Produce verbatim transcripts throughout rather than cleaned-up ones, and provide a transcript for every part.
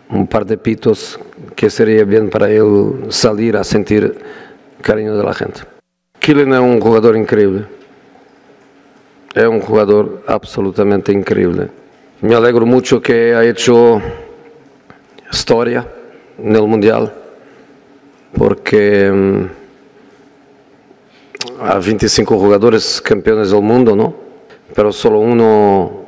un par de pitos que sería bien para él salir a sentir cariño de la gente. Kylian es un jugador increíble, es un jugador absolutamente increíble. Me alegro mucho que ha hecho historia en el Mundial, porque um, hay veinticinco jugadores campeones del mundo, ¿no? Pero solo uno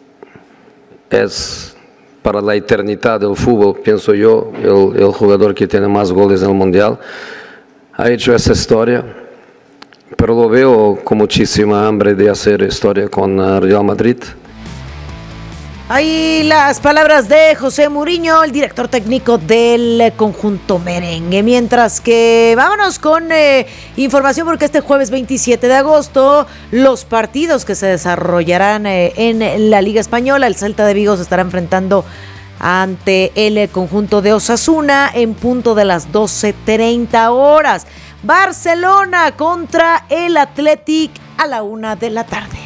es para la eternidad del fútbol, pienso yo, el, el jugador que tiene más goles en el Mundial. Ha hecho esa historia, pero lo veo con muchísima hambre de hacer historia con Real Madrid. Ahí las palabras de José Mourinho, el director técnico del conjunto merengue. Mientras que vámonos con eh, información, porque este jueves veintisiete de agosto los partidos que se desarrollarán eh, en la Liga Española, el Celta de Vigo se estará enfrentando ante el conjunto de Osasuna en punto de las doce treinta horas. Barcelona contra el Athletic a la una de la tarde.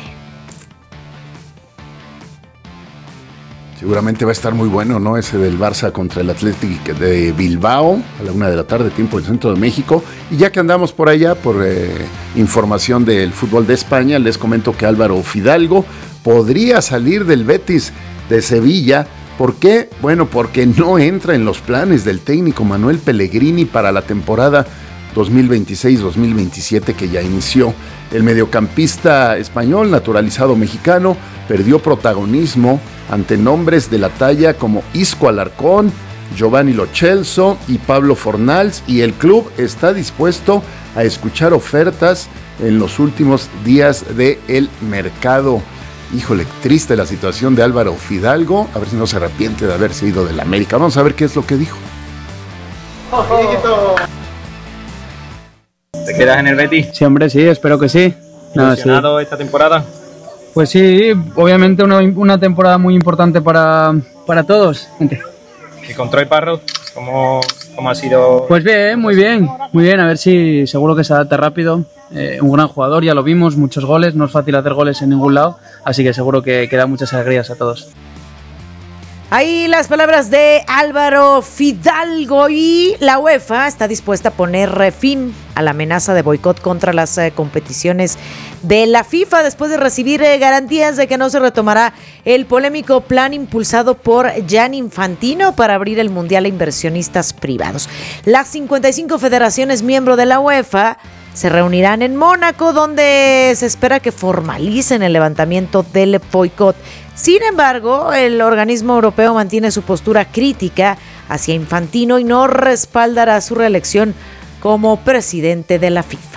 Seguramente va a estar muy bueno, ¿no? Ese del Barça contra el Athletic de Bilbao a la una de la tarde, tiempo del centro de México. Y ya que andamos por allá, por eh, información del fútbol de España, les comento que Álvaro Fidalgo podría salir del Betis de Sevilla. ¿Por qué? Bueno, porque no entra en los planes del técnico Manuel Pellegrini para la temporada dos mil veintiséis dos mil veintisiete que ya inició. El mediocampista español, naturalizado mexicano, perdió protagonismo ante nombres de la talla como Isco Alarcón, Giovanni Lo Celso y Pablo Fornals, y el club está dispuesto a escuchar ofertas en los últimos días del mercado. Híjole, triste la situación de Álvaro Fidalgo, a ver si no se arrepiente de haberse ido del América. Vamos a ver qué es lo que dijo. ¿Te quedas en el Betis? Sí, hombre, sí, espero que sí. ¿Ilusionado sí. esta temporada? Pues sí, obviamente una, una temporada muy importante para, para todos. ¿Y con Troy Parrott? ¿Cómo, ¿Cómo ha sido? Pues bien, muy bien, muy bien, a ver si seguro que se adapta rápido. Eh, un gran jugador, ya lo vimos, muchos goles, no es fácil hacer goles en ningún lado, así que seguro que, que da muchas alegrías a todos. Ahí las palabras de Álvaro Fidalgo. Y la UEFA está dispuesta a poner fin a la amenaza de boicot contra las eh, competiciones de la FIFA después de recibir eh, garantías de que no se retomará el polémico plan impulsado por Gianni Infantino para abrir el mundial a inversionistas privados. Las cincuenta y cinco federaciones miembros de la UEFA se reunirán en Mónaco, donde se espera que formalicen el levantamiento del boicot. Sin embargo, el organismo europeo mantiene su postura crítica hacia Infantino y no respaldará su reelección como presidente de la FIFA.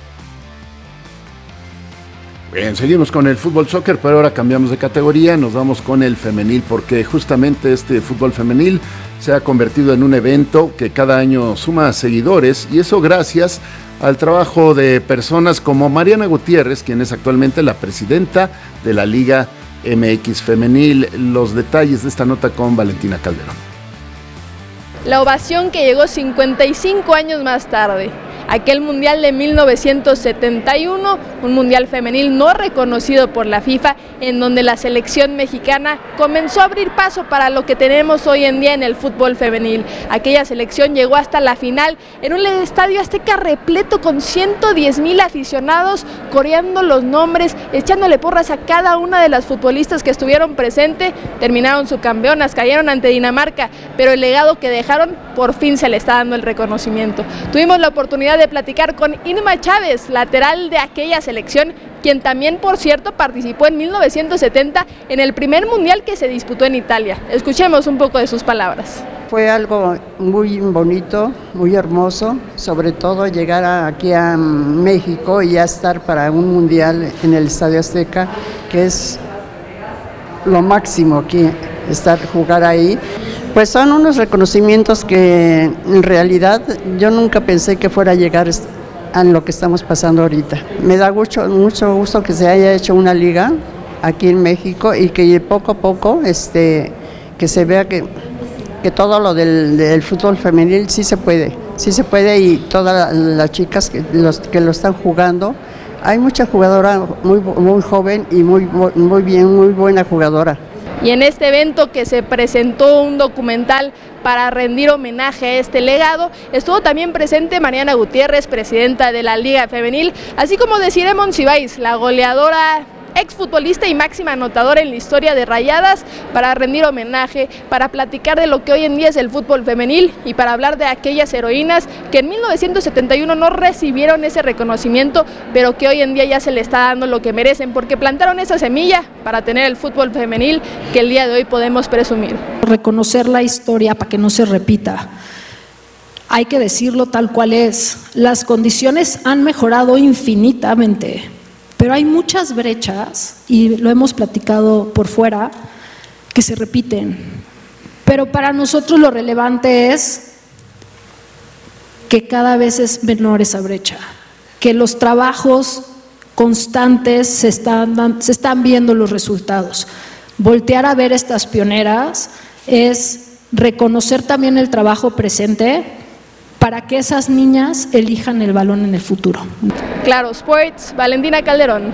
Bien, seguimos con el fútbol soccer, pero ahora cambiamos de categoría, nos vamos con el femenil, porque justamente este fútbol femenil se ha convertido en un evento que cada año suma seguidores, y eso gracias al trabajo de personas como Mariana Gutiérrez, quien es actualmente la presidenta de la Liga M X Femenil. Los detalles de esta nota con Valentina Calderón. La ovación que llegó cincuenta y cinco años más tarde. Aquel mundial de mil novecientos setenta y uno, un mundial femenil no reconocido por la FIFA, en donde la selección mexicana comenzó a abrir paso para lo que tenemos hoy en día en el fútbol femenil. Aquella selección llegó hasta la final en un estadio azteca repleto con ciento diez mil aficionados, coreando los nombres, echándole porras a cada una de las futbolistas que estuvieron presentes. Terminaron subcampeonas, cayeron ante Dinamarca, pero el legado que dejaron por fin se le está dando el reconocimiento. Tuvimos la oportunidad de platicar con Inma Chávez, lateral de aquella selección, quien también, por cierto, participó en mil novecientos setenta en el primer mundial que se disputó en Italia. Escuchemos un poco de sus palabras. Fue algo muy bonito, muy hermoso, sobre todo llegar a, aquí a México y ya estar para un mundial en el Estadio Azteca, que es lo máximo aquí, estar, jugar ahí. Pues son unos reconocimientos que en realidad yo nunca pensé que fuera a llegar a lo que estamos pasando ahorita. Me da mucho, mucho gusto que se haya hecho una liga aquí en México y que poco a poco este, que se vea que, que todo lo del, del fútbol femenil sí se puede, sí se puede, y todas las chicas que, los, que lo están jugando. Hay mucha jugadora muy, muy joven y muy, muy bien, muy buena jugadora. Y en este evento que se presentó un documental para rendir homenaje a este legado, estuvo también presente Mariana Gutiérrez, presidenta de la Liga Femenil, así como Desiree Monsiváis, la goleadora, exfutbolista y máxima anotadora en la historia de Rayadas, para rendir homenaje, para platicar de lo que hoy en día es el fútbol femenil y para hablar de aquellas heroínas que en mil novecientos setenta y uno no recibieron ese reconocimiento, pero que hoy en día ya se le está dando lo que merecen, porque plantaron esa semilla para tener el fútbol femenil que el día de hoy podemos presumir. Reconocer la historia para que no se repita. Hay que decirlo tal cual es. Las condiciones han mejorado infinitamente, pero hay muchas brechas, y lo hemos platicado por fuera, que se repiten. Pero para nosotros lo relevante es que cada vez es menor esa brecha, que los trabajos constantes se están, se están viendo los resultados. Voltear a ver estas pioneras es reconocer también el trabajo presente para que esas niñas elijan el balón en el futuro. Claro Sports, Valentina Calderón.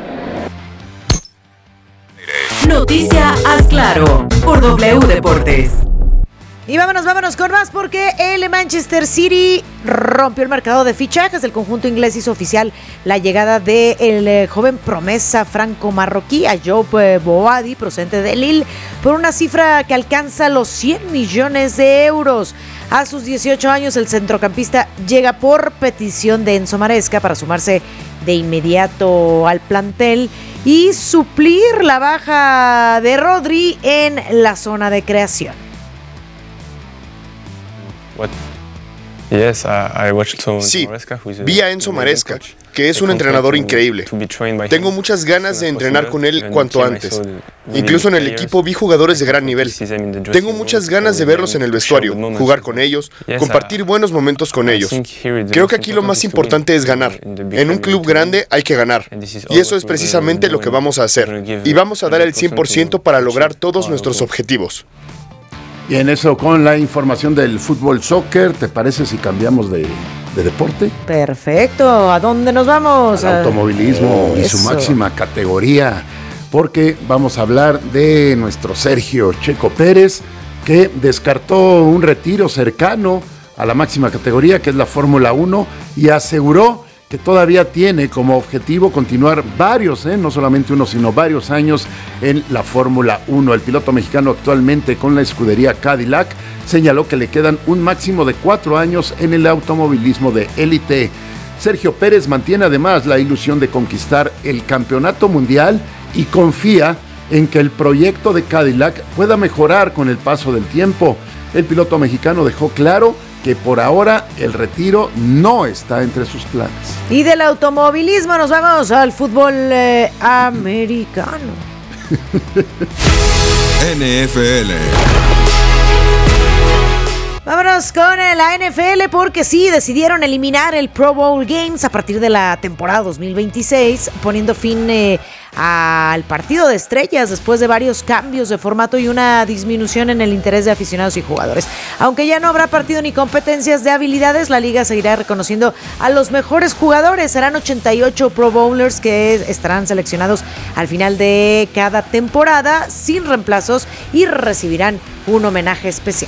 Noticia Haz Claro por W Deportes. Y vámonos, vámonos con más, porque el Manchester City rompió el mercado de fichajes. El conjunto inglés hizo oficial la llegada del eh, joven promesa franco-marroquí Ayoub eh, Boadi, procedente de Lille, por una cifra que alcanza los cien millones de euros. A sus dieciocho años, el centrocampista llega por petición de Enzo Maresca para sumarse de inmediato al plantel y suplir la baja de Rodri en la zona de creación. Sí, vi a Enzo Maresca, que es un entrenador increíble. Tengo muchas ganas de entrenar con él cuanto antes. Incluso en el equipo vi jugadores de gran nivel. Tengo muchas ganas de verlos en el vestuario, jugar con ellos, compartir buenos momentos con ellos. Creo que aquí lo más importante es ganar. En un club grande hay que ganar. Y eso es precisamente lo que vamos a hacer. Y vamos a dar el cien por ciento para lograr todos nuestros objetivos. Y en eso, con la información del fútbol soccer, ¿te parece si cambiamos de, de deporte? Perfecto, ¿a dónde nos vamos? Al automovilismo eh, y su máxima categoría, porque vamos a hablar de nuestro Sergio Checo Pérez, que descartó un retiro cercano a la máxima categoría, que es la Fórmula uno, y aseguró que todavía tiene como objetivo continuar varios, ¿eh? no solamente uno, sino varios años en la Fórmula uno. El piloto mexicano, actualmente con la escudería Cadillac, señaló que le quedan un máximo de cuatro años en el automovilismo de élite. Sergio Pérez mantiene además la ilusión de conquistar el campeonato mundial y confía en que el proyecto de Cadillac pueda mejorar con el paso del tiempo. El piloto mexicano dejó claro que por ahora el retiro no está entre sus planes. Y del automovilismo nos vamos al fútbol eh, americano. N F L. Vámonos con la N F L, porque sí, decidieron eliminar el Pro Bowl Games a partir de la temporada dos mil veintiséis, poniendo fin eh, al partido de estrellas después de varios cambios de formato y una disminución en el interés de aficionados y jugadores. Aunque ya no habrá partido ni competencias de habilidades, la liga seguirá reconociendo a los mejores jugadores. Serán ochenta y ocho Pro Bowlers que estarán seleccionados al final de cada temporada sin reemplazos y recibirán un homenaje especial.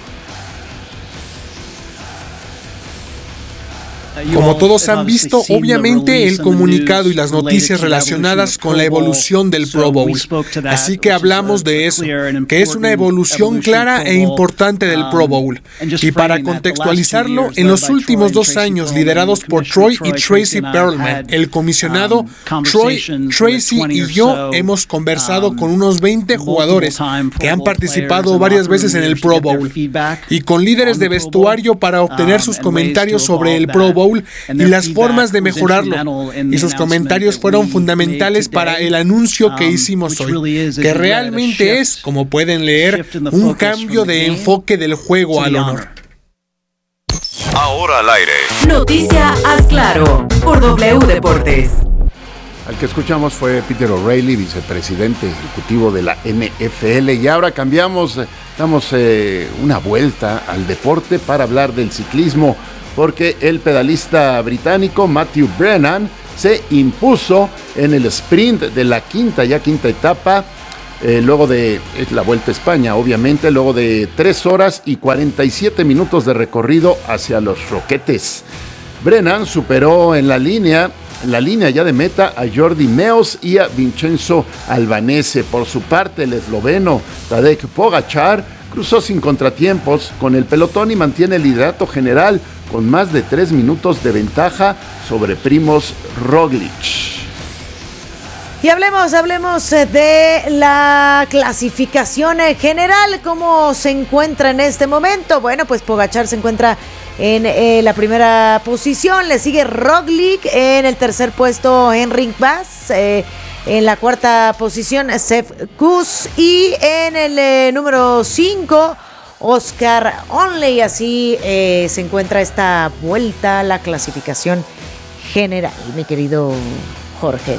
Como todos han visto, obviamente el comunicado y las noticias relacionadas con la evolución del Pro Bowl. Así que hablamos de eso, que es una evolución clara e importante del Pro Bowl. Y para contextualizarlo, en los últimos dos años, liderados por Troy y Tracy Perlman, el comisionado, Troy, Tracy y yo hemos conversado con unos veinte jugadores que han participado varias veces en el Pro Bowl y con líderes de vestuario para obtener sus comentarios sobre el Pro Bowl y las formas de mejorarlo, y sus comentarios fueron fundamentales para el anuncio que hicimos hoy, que realmente es, como pueden leer, un cambio de enfoque del juego al honor. Ahora al aire. Noticia Haz Claro por W Deportes. Al que escuchamos fue Peter O'Reilly, vicepresidente ejecutivo de la N F L, y ahora cambiamos, damos eh, una vuelta al deporte para hablar del ciclismo, porque el pedalista británico Matthew Brennan se impuso en el sprint de la quinta, ya quinta etapa eh, luego de es la Vuelta a España, obviamente, luego de tres horas y cuarenta y siete minutos de recorrido hacia los Roquetes. Brennan superó en la línea, en la línea ya de meta a Jordi Meos y a Vincenzo Albanese. Por su parte, el esloveno Tadej Pogačar cruzó sin contratiempos con el pelotón y mantiene el liderato general con más de tres minutos de ventaja sobre Primož Roglič. Y hablemos, hablemos de la clasificación general, ¿cómo se encuentra en este momento? Bueno, pues Pogačar se encuentra en eh, la primera posición, le sigue Roglič, en el tercer puesto Enric Mas, eh, en la cuarta posición Sepp Kuss y en el eh, número cinco Oscar Onley. Así eh, se encuentra esta vuelta a la clasificación general, mi querido Jorge.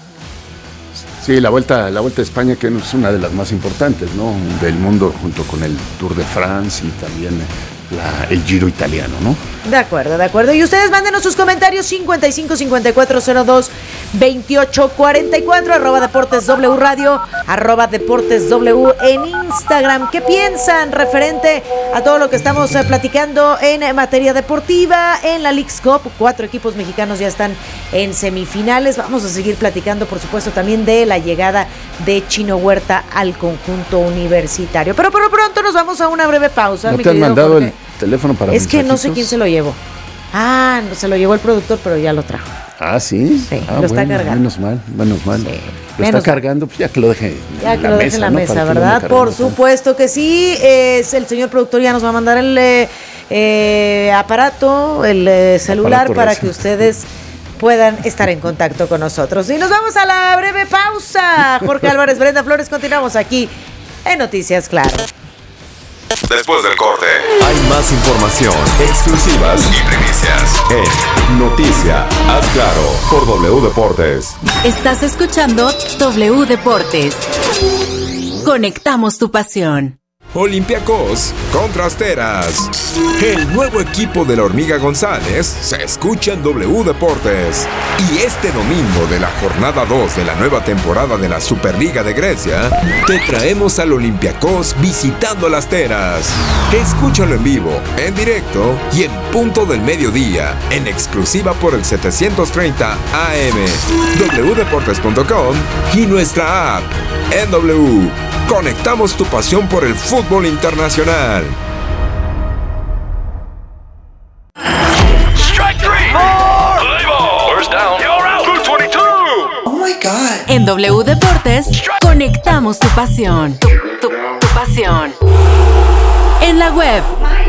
Sí, la vuelta, la vuelta a España, que es una de las más importantes, ¿no?, del mundo, junto con el Tour de France y también la, el Giro italiano, ¿no? De acuerdo, de acuerdo. Y ustedes mándenos sus comentarios cincuenta y cinco cincuenta y cuatro cero dos veintiocho cuarenta y cuatro, arroba Deportes W Radio, arroba Deportes W en Instagram. ¿Qué piensan referente a todo lo que estamos eh, platicando en materia deportiva? En la Leagues Cup, cuatro equipos mexicanos ya están en semifinales. Vamos a seguir platicando, por supuesto, también de la llegada de Chino Huerta al conjunto universitario. Pero por lo pronto nos vamos a una breve pausa. ¿No mi te han mandado Jorge? el teléfono para Es que no mensajitos? sé quién se lo llevó. Ah, no, se lo llevó el productor, pero ya lo trajo. Ah, ¿sí? Sí, ah, lo está bueno, cargando. Menos mal, menos mal. Sí, lo menos está mal. cargando, pues ya que lo deje Ya en que la lo mesa, deje en la ¿no? mesa, Para que no ¿verdad? me Por carguen. supuesto que sí. Es el señor productor ya nos va a mandar el eh, eh, aparato, el eh, celular, Aparato para recio. que ustedes puedan estar en contacto con nosotros. Y nos vamos a la breve pausa. Jorge Álvarez, Brenda Flores, continuamos aquí en Noticias Claro. Después del corte, hay más información, exclusivas y primicias en Noticia Haz Claro por W Deportes. Estás escuchando W Deportes. Conectamos tu pasión. Olympiacos contra Asteras. El nuevo equipo de la Hormiga González se escucha en W Deportes. Y este domingo de la jornada dos de la nueva temporada de la Superliga de Grecia, te traemos al Olympiacos visitando a las Asteras. Escúchalo en vivo, en directo y en punto del mediodía, en exclusiva por el setecientos treinta A M, w deportes punto com y nuestra app en W. Conectamos tu pasión por el fútbol internacional. Strike three. Play ball. First down. You're out. Blue veintidós. Oh my God. En W Deportes, conectamos tu pasión. Tu, tu, tu pasión. En la web.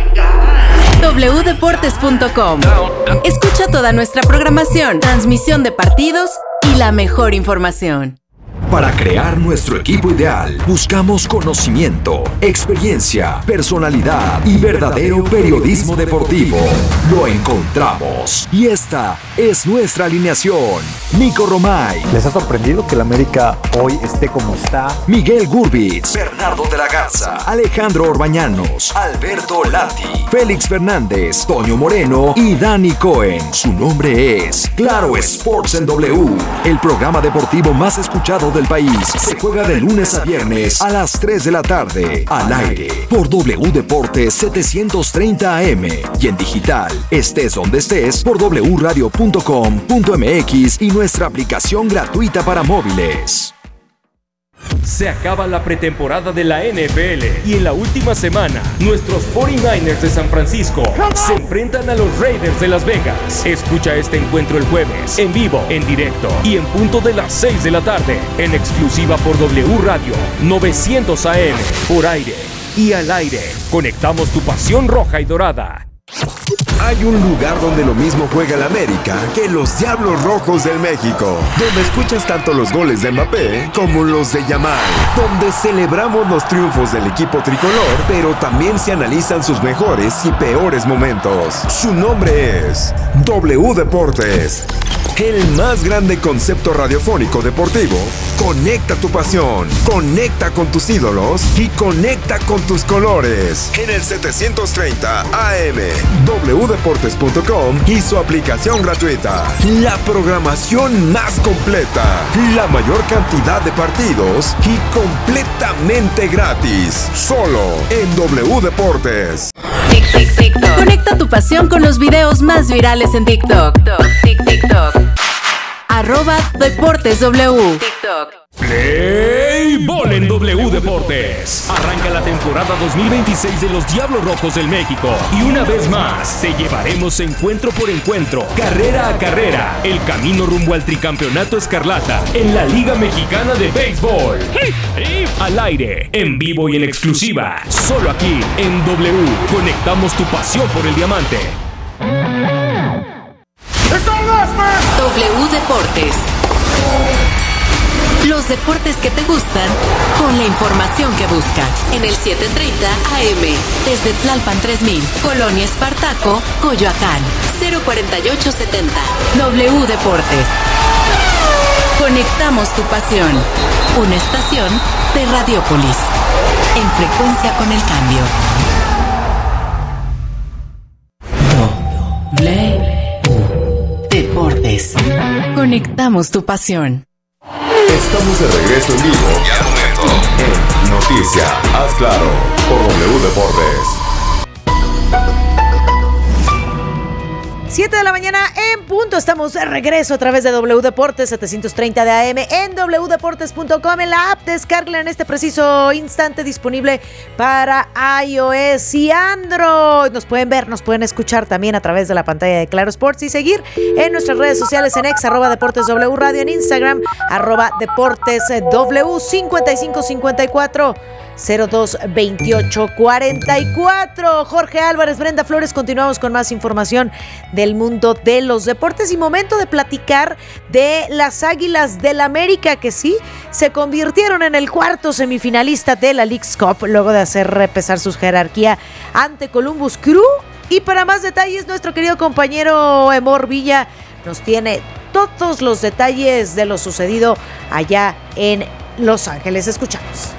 w deportes punto com. Escucha toda nuestra programación, transmisión de partidos y la mejor información. Para crear nuestro equipo ideal, buscamos conocimiento, experiencia, personalidad y verdadero periodismo deportivo. Lo encontramos. Y esta es nuestra alineación. Nico Romay. ¿Les ha sorprendido que el América hoy esté como está? Miguel Gurbitz. Bernardo de la Garza. Alejandro Orbañanos. Alberto Lati. Félix Fernández. Toño Moreno y Dani Cohen. Su nombre es Claro Sports en W. El programa deportivo más escuchado del país. Se juega de lunes a viernes a las tres de la tarde. Al aire por W Deportes setecientos treinta A M y en digital, estés donde estés, por w radio punto com punto m x y nuestra aplicación gratuita para móviles. Se acaba la pretemporada de la N F L y en la última semana, nuestros cuarenta y nueve ers de San Francisco se enfrentan a los Raiders de Las Vegas. Escucha este encuentro el jueves, en vivo, en directo y en punto de las seis de la tarde, en exclusiva por W Radio novecientos A M, por aire y al aire. Conectamos tu pasión roja y dorada. Hay un lugar donde lo mismo juega el América que los Diablos Rojos del México, donde escuchas tanto los goles de Mbappé como los de Yamal, donde celebramos los triunfos del equipo tricolor, pero también se analizan sus mejores y peores momentos. Su nombre es W Deportes. el más grande concepto radiofónico deportivo. Conecta tu pasión, conecta con tus ídolos y conecta con tus colores. En el setecientos treinta A M, doble u deportes punto com y su aplicación gratuita. La programación más completa, la mayor cantidad de partidos y completamente gratis. Solo en W Deportes. Conecta tu pasión con los videos más virales en TikTok. TikTok. TikTok. Arroba Deportes W. TikTok. Play Ball en W Deportes. Arranca la temporada dos mil veintiséis de los Diablos Rojos del México. Y una vez más, te llevaremos encuentro por encuentro, carrera a carrera, el camino rumbo al tricampeonato escarlata en la Liga Mexicana de Béisbol. Al aire, en vivo y en exclusiva, solo aquí en W. Conectamos tu pasión por el diamante. W Deportes. Los deportes que te gustan, con la información que buscas. En el setecientos treinta A M, desde Tlalpan tres mil, Colonia Espartaco, Coyoacán, cero cuarenta y ocho setenta. W Deportes. Conectamos tu pasión. Una estación de Radiopolis. En frecuencia con el cambio. W Deportes. Conectamos tu pasión. Estamos de regreso en vivo y al momento en Noticia, haz claro, por W Deportes. siete de la mañana en punto, estamos de regreso a través de W Deportes setecientos treinta de A M en doble u deportes punto com, en la app, descárgala en este preciso instante, disponible para iOS y Android. Nos pueden ver, nos pueden escuchar también a través de la pantalla de Claro Sports y seguir en nuestras redes sociales en X, arroba Deportes W Radio, en Instagram, arroba Deportes W, cincuenta y cinco cincuenta y cuatro cero dos veintiocho cuarenta y cuatro. Jorge Álvarez, Brenda Flores, continuamos con más información del mundo de los deportes y momento de platicar de las Águilas del América, que sí se convirtieron en el cuarto semifinalista de la Leagues Cup luego de hacer repesar su jerarquía ante Columbus Crew. Y para más detalles, nuestro querido compañero Emor Villa nos tiene todos los detalles de lo sucedido allá en Los Ángeles. Escuchamos.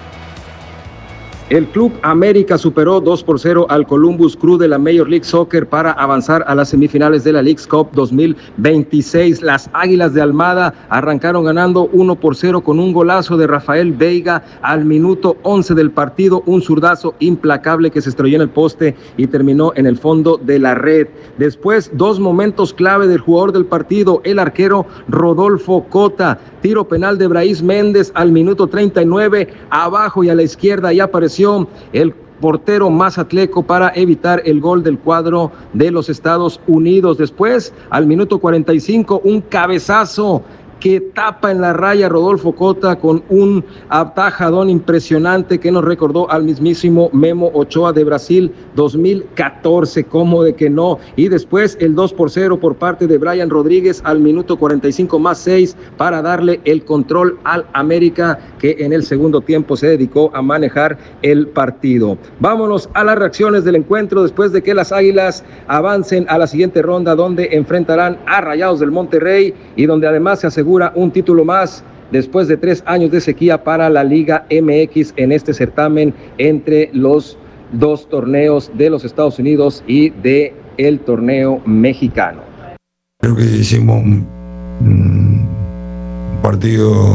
El Club América superó dos por cero al Columbus Crew de la Major League Soccer para avanzar a las semifinales de la Leagues Cup dos mil veintiséis. Las Águilas de Almada arrancaron ganando uno por cero con un golazo de Rafael Veiga al minuto once del partido, un zurdazo implacable que se estrelló en el poste y terminó en el fondo de la red. Después, dos momentos clave del jugador del partido, el arquero Rodolfo Cota. Tiro penal de Brais Méndez al minuto treinta y nueve, abajo y a la izquierda, y apareció el portero Mazatleco para evitar el gol del cuadro de los Estados Unidos. Después, al minuto cuarenta y cinco, un cabezazo que tapa en la raya Rodolfo Cota con un atajadón impresionante que nos recordó al mismísimo Memo Ochoa de Brasil dos mil catorce, como de que no. Y después el dos por cero por parte de Brian Rodríguez al minuto cuarenta y cinco más seis para darle el control al América, que en el segundo tiempo se dedicó a manejar el partido. Vámonos a las reacciones del encuentro después de que las Águilas avancen a la siguiente ronda, donde enfrentarán a Rayados del Monterrey y donde además se asegura un título más después de tres años de sequía para la Liga M X en este certamen entre los dos torneos de los Estados Unidos y de el torneo mexicano. Creo que hicimos un, un partido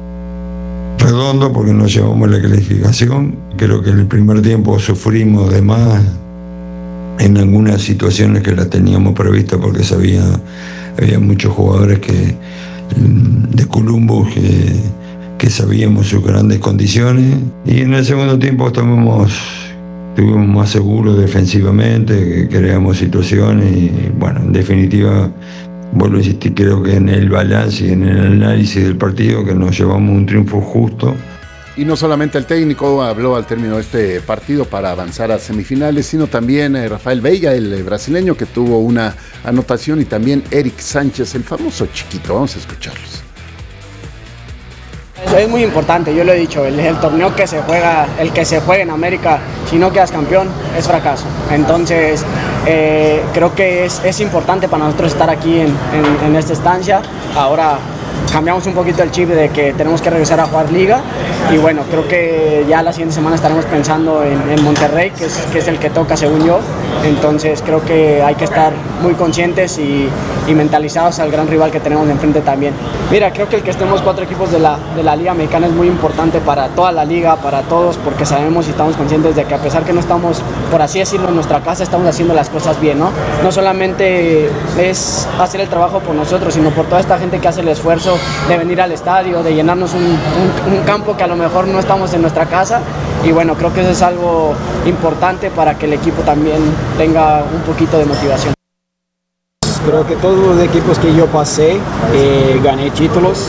redondo porque nos llevamos la clasificación. Creo que en el primer tiempo sufrimos de más en algunas situaciones que las teníamos previstas porque sabía, había muchos jugadores que de Columbus que, que sabíamos sus grandes condiciones, y en el segundo tiempo estuvimos, estuvimos más seguros defensivamente, que creamos situaciones y bueno, en definitiva, vuelvo a insistir, creo que en el balance y en el análisis del partido que nos llevamos un triunfo justo. Y no solamente el técnico habló al término de este partido para avanzar a semifinales, sino también eh, Rafael Veiga, el eh, brasileño, que tuvo una anotación, y también Eric Sánchez, el famoso chiquito. Vamos a escucharlos. Es muy importante, yo lo he dicho, el, el torneo que se juega, el que se juega en América, si no quedas campeón, es fracaso. Entonces, eh, creo que es, es importante para nosotros estar aquí en, en, en esta estancia. Ahora cambiamos un poquito el chip de que tenemos que regresar a jugar liga y bueno, creo que ya la siguiente semana estaremos pensando en, en Monterrey, que es, que es el que toca según yo. Entonces creo que hay que estar muy conscientes y, y mentalizados al gran rival que tenemos enfrente también. Mira, creo que el que estemos cuatro equipos de la, de la Liga Mexicana es muy importante para toda la liga, para todos, porque sabemos y estamos conscientes de que a pesar que no estamos, por así decirlo, en nuestra casa, estamos haciendo las cosas bien, ¿no? No solamente es hacer el trabajo por nosotros, sino por toda esta gente que hace el esfuerzo de venir al estadio, de llenarnos un, un, un campo que a lo mejor no estamos en nuestra casa. Y bueno, creo que eso es algo importante para que el equipo también tenga un poquito de motivación. Creo que todos los equipos que yo pasé eh, gané títulos.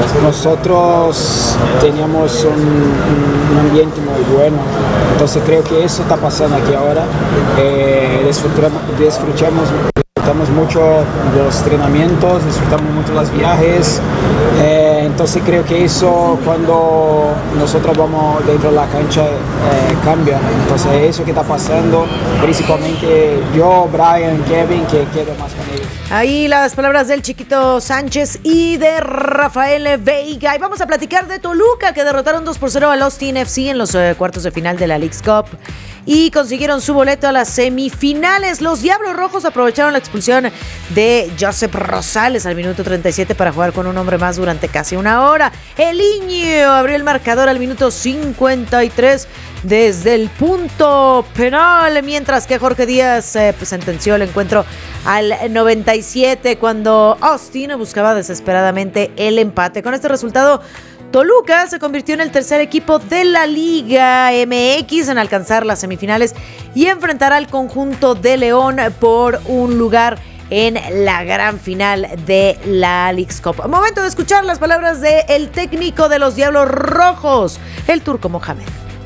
Nosotros teníamos un, un ambiente muy bueno. Entonces creo que eso está pasando aquí ahora. Eh, disfrutamos, disfrutamos, disfrutamos mucho los entrenamientos, disfrutamos mucho los viajes. Eh, entonces creo que eso cuando nosotros vamos dentro de la cancha eh, cambia. Entonces eso que está pasando, principalmente yo, Brian, Kevin, que quedo más con ellos. Ahí las palabras del Chiquito Sánchez y de Rafael Veiga. Y vamos a platicar de Toluca, que derrotaron dos por cero al Austin F C en los eh, cuartos de final de la Leagues Cup y consiguieron su boleto a las semifinales. Los Diablos Rojos aprovecharon la expulsión de Josep Rosales al minuto treinta y siete para jugar con un hombre más durante casi una hora. El Iño abrió el marcador al minuto cincuenta y tres desde el punto penal, mientras que Jorge Díaz eh, sentenció el encuentro al noventa y siete cuando Austin buscaba desesperadamente el empate. Con este resultado, Toluca se convirtió en el tercer equipo de la Liga M X en alcanzar las semifinales y enfrentará al conjunto de León por un lugar en la gran final de la Leagues Cup. Momento de escuchar las palabras del técnico de los Diablos Rojos, el turco Mohamed.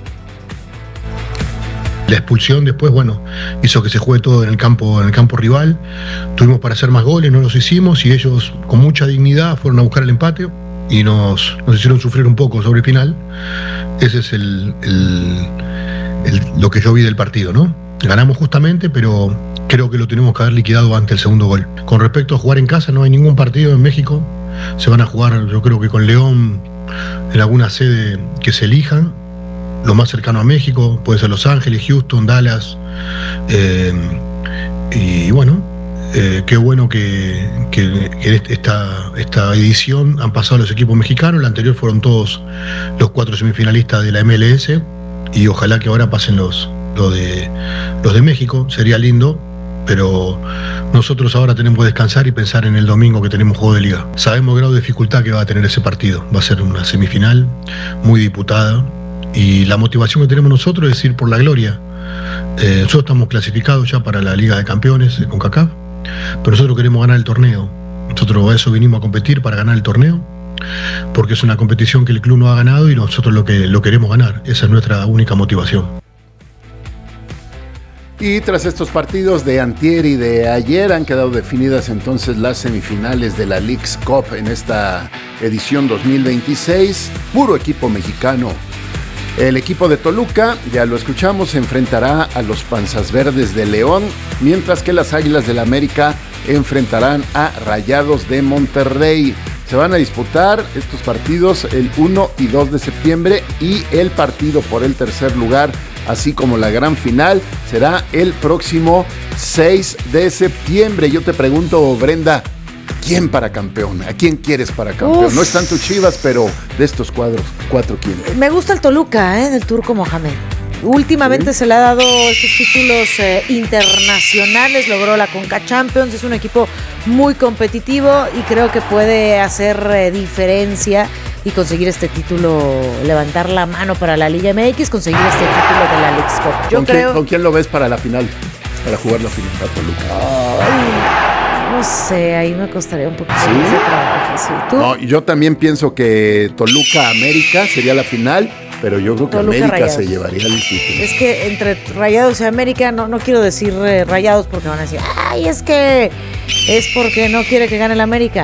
La expulsión después, bueno, hizo que se juegue todo en el campo, en el campo rival. Tuvimos para hacer más goles, no los hicimos y ellos con mucha dignidad fueron a buscar el empate y nos, nos hicieron sufrir un poco sobre el final. Ese es el, el, el, lo que yo vi del partido, ¿no? Ganamos justamente, pero creo que lo tenemos que haber liquidado antes del segundo gol. Con respecto a jugar en casa, no hay ningún partido en México. Se van a jugar, yo creo que con León, en alguna sede que se elijan. Lo más cercano a México, puede ser Los Ángeles, Houston, Dallas. Eh, y bueno, eh, qué bueno que, que, que esta, esta edición han pasado los equipos mexicanos. La anterior fueron todos los cuatro semifinalistas de la M L S. Y ojalá que ahora pasen los, los, de, los de México. Sería lindo. Pero nosotros ahora tenemos que descansar y pensar en el domingo que tenemos juego de liga. Sabemos el grado de dificultad que va a tener ese partido. Va a ser una semifinal muy disputada. Y la motivación que tenemos nosotros es ir por la gloria. Eh, nosotros estamos clasificados ya para la Liga de Campeones de CONCACAF, pero nosotros queremos ganar el torneo. Nosotros a eso vinimos a competir, para ganar el torneo, porque es una competición que el club no ha ganado y nosotros lo que lo queremos ganar. Esa es nuestra única motivación. Y tras estos partidos de antier y de ayer han quedado definidas entonces las semifinales de la Leagues Cup en esta edición dos mil veintiséis. Puro equipo mexicano. El equipo de Toluca, ya lo escuchamos, se enfrentará a los Panzas Verdes de León, mientras que las Águilas del América enfrentarán a Rayados de Monterrey. Se van a disputar estos partidos el uno y dos de septiembre y el partido por el tercer lugar, así como la gran final, será el próximo seis de septiembre. Yo te pregunto, Brenda, ¿quién para campeón? ¿A quién quieres para campeón? Uf. No es tanto Chivas, pero de estos cuadros, cuatro, ¿quién? Me gusta el Toluca, ¿eh? Del turco Mohamed. Últimamente ¿Sí? se le ha dado estos títulos eh, internacionales, logró la Conca Champions, es un equipo muy competitivo y creo que puede hacer eh, diferencia y conseguir este título, levantar la mano para la Liga M X, conseguir este título de la Leagues Cup. Yo ¿Con, creo... quién, ¿Con quién lo ves para la final? Para jugar la final a Toluca. Ay, no sé, ahí me costaría un poquito ¿Sí? ese trabajo. ¿Sí? ¿Tú? No, yo también pienso que Toluca-América sería la final, pero yo creo que Toluca, América Rayados. Se llevaría el título. Es que entre Rayados y América, no, no quiero decir eh, Rayados porque van a decir, ay, es que es porque no quiere que gane el América. No,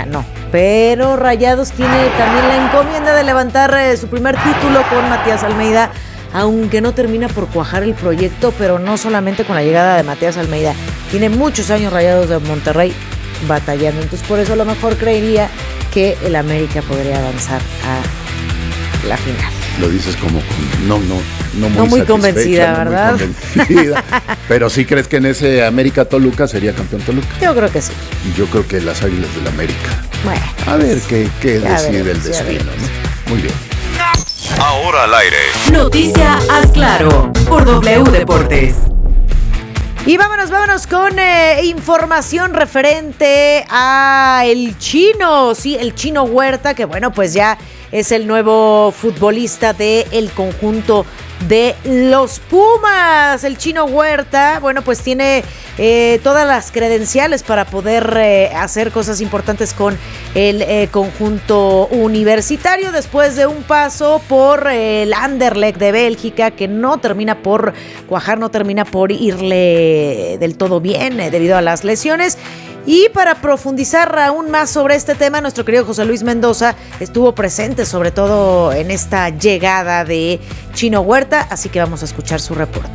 pero Rayados tiene también la encomienda de levantar eh, su primer título con Matías Almeida, aunque no termina por cuajar el proyecto, pero no solamente con la llegada de Matías Almeida, tiene muchos años Rayados de Monterrey batallando, entonces por eso a lo mejor creería que el América podría avanzar a la final. Lo dices como con, no, no, no muy, no muy convencida, no ¿verdad? Muy convencida. Pero sí crees que en ese América Toluca sería campeón Toluca. Yo creo que sí. Y yo creo que las Águilas del América. Bueno. A ver qué, qué decide veremos, el destino, ¿no? Muy bien. Ahora al aire. Noticia Haz Claro por W Deportes. Y vámonos, vámonos con eh, información referente a el Chino, sí, el Chino Huerta, que bueno, pues ya es el nuevo futbolista del conjunto de los Pumas. El Chino Huerta, bueno, pues tiene eh, todas las credenciales para poder eh, hacer cosas importantes con el eh, conjunto universitario después de un paso por eh, el Anderlecht de Bélgica, que no termina por cuajar, no termina por irle del todo bien eh, debido a las lesiones. Y para profundizar aún más sobre este tema, nuestro querido José Luis Mendoza estuvo presente sobre todo en esta llegada de Chino Huerta, así que vamos a escuchar su reporte.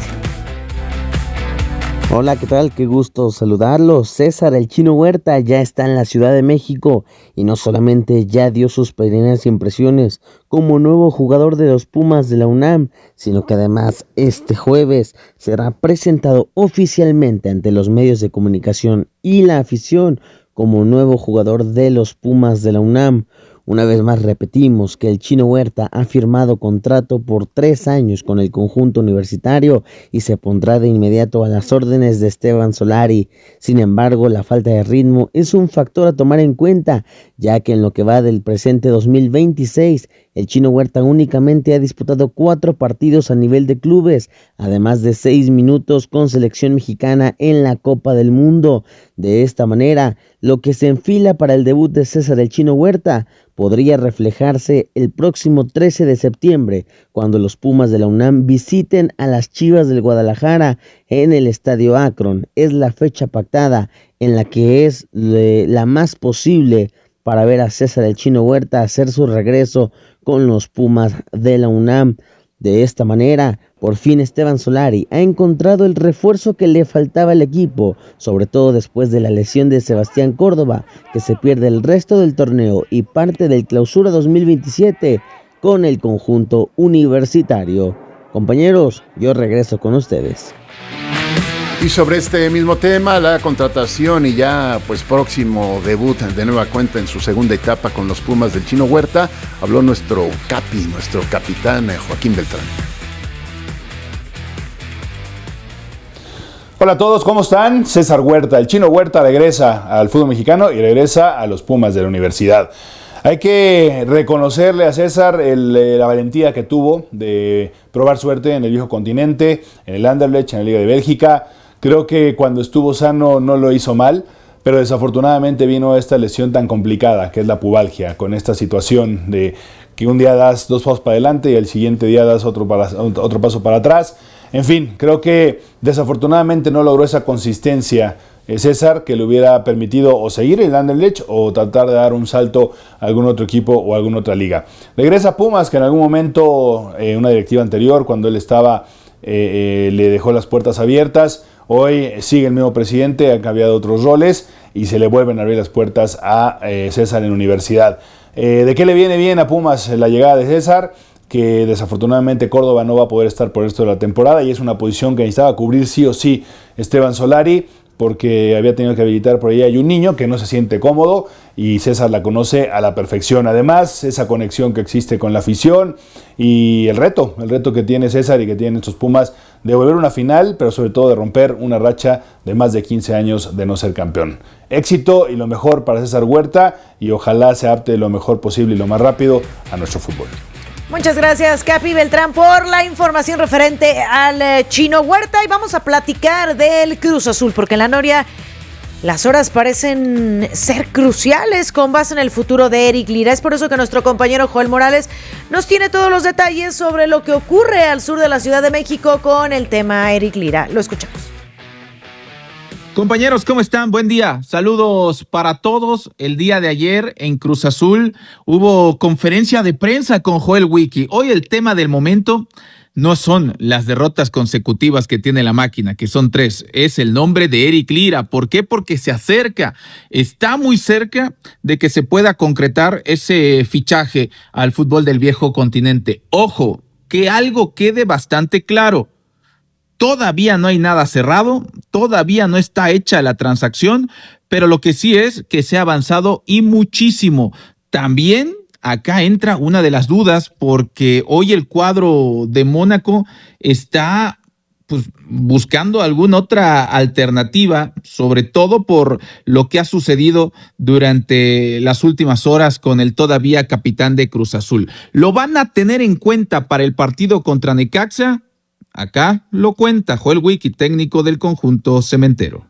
Hola, ¿qué tal? Qué gusto saludarlos. César el Chino Huerta ya está en la Ciudad de México y no solamente ya dio sus primeras impresiones como nuevo jugador de los Pumas de la UNAM, sino que además este jueves será presentado oficialmente ante los medios de comunicación y la afición como nuevo jugador de los Pumas de la UNAM. Una vez más repetimos que el Chino Huerta ha firmado contrato por tres años con el conjunto universitario y se pondrá de inmediato a las órdenes de Esteban Solari. Sin embargo, la falta de ritmo es un factor a tomar en cuenta, ya que en lo que va del presente dos mil veintiséis, el Chino Huerta únicamente ha disputado cuatro partidos a nivel de clubes, además de seis minutos con selección mexicana en la Copa del Mundo. De esta manera, lo que se enfila para el debut de César el Chino Huerta podría reflejarse el próximo trece de septiembre, cuando los Pumas de la UNAM visiten a las Chivas del Guadalajara en el Estadio Akron. Es la fecha pactada en la que es la más posible para ver a César el Chino Huerta hacer su regreso con los Pumas de la UNAM. De esta manera, por fin Esteban Solari ha encontrado el refuerzo que le faltaba al equipo, sobre todo después de la lesión de Sebastián Córdoba, que se pierde el resto del torneo y parte del Clausura dos mil veintisiete con el conjunto universitario. Compañeros, yo regreso con ustedes. Y sobre este mismo tema, la contratación y ya pues próximo debut de nueva cuenta en su segunda etapa con los Pumas del Chino Huerta, habló nuestro capi, nuestro capitán Joaquín Beltrán. Hola a todos, ¿cómo están? César Huerta, el Chino Huerta regresa al fútbol mexicano y regresa a los Pumas de la universidad. Hay que reconocerle a César el, la valentía que tuvo de probar suerte en el viejo continente, en el Anderlecht, en la Liga de Bélgica. Creo que cuando estuvo sano no lo hizo mal, pero desafortunadamente vino esta lesión tan complicada que es la pubalgia, con esta situación de que un día das dos pasos para adelante y el siguiente día das otro, para, otro paso para atrás. En fin, creo que desafortunadamente no logró esa consistencia César que le hubiera permitido o seguir en el Anderlecht o tratar de dar un salto a algún otro equipo o a alguna otra liga. Regresa a Pumas, que en algún momento, eh, una directiva anterior, cuando él estaba, eh, eh, le dejó las puertas abiertas. Hoy sigue el mismo presidente, ha cambiado otros roles y se le vuelven a abrir las puertas a eh, César en la universidad. Eh, ¿De qué le viene bien a Pumas la llegada de César? Que desafortunadamente Córdoba no va a poder estar por el resto de la temporada y es una posición que necesitaba cubrir sí o sí Esteban Solari, porque había tenido que habilitar por ahí hay un niño que no se siente cómodo y César la conoce a la perfección. Además, esa conexión que existe con la afición y el reto, el reto que tiene César y que tienen estos Pumas de volver a una final, pero sobre todo de romper una racha de más de quince años de no ser campeón. Éxito y lo mejor para César Huerta y ojalá se adapte lo mejor posible y lo más rápido a nuestro fútbol. Muchas gracias, Capi Beltrán, por la información referente al eh, Chino Huerta. Y vamos a platicar del Cruz Azul, porque en la Noria las horas parecen ser cruciales con base en el futuro de Eric Lira. Es por eso que nuestro compañero Joel Morales nos tiene todos los detalles sobre lo que ocurre al sur de la Ciudad de México con el tema Eric Lira. Lo escuchamos. Compañeros, ¿cómo están? Buen día. Saludos para todos. El día de ayer en Cruz Azul hubo conferencia de prensa con Joel Wiki. Hoy el tema del momento no son las derrotas consecutivas que tiene la máquina, que son tres. Es el nombre de Eric Lira. ¿Por qué? Porque se acerca, está muy cerca de que se pueda concretar ese fichaje al fútbol del viejo continente. Ojo, que algo quede bastante claro. Todavía no hay nada cerrado, todavía no está hecha la transacción, pero lo que sí es que se ha avanzado y muchísimo. También acá entra una de las dudas porque hoy el cuadro de Mónaco está pues, buscando alguna otra alternativa, sobre todo por lo que ha sucedido durante las últimas horas con el todavía capitán de Cruz Azul. ¿Lo van a tener en cuenta para el partido contra Necaxa? Acá lo cuenta Joel Wiki, técnico del conjunto cementero.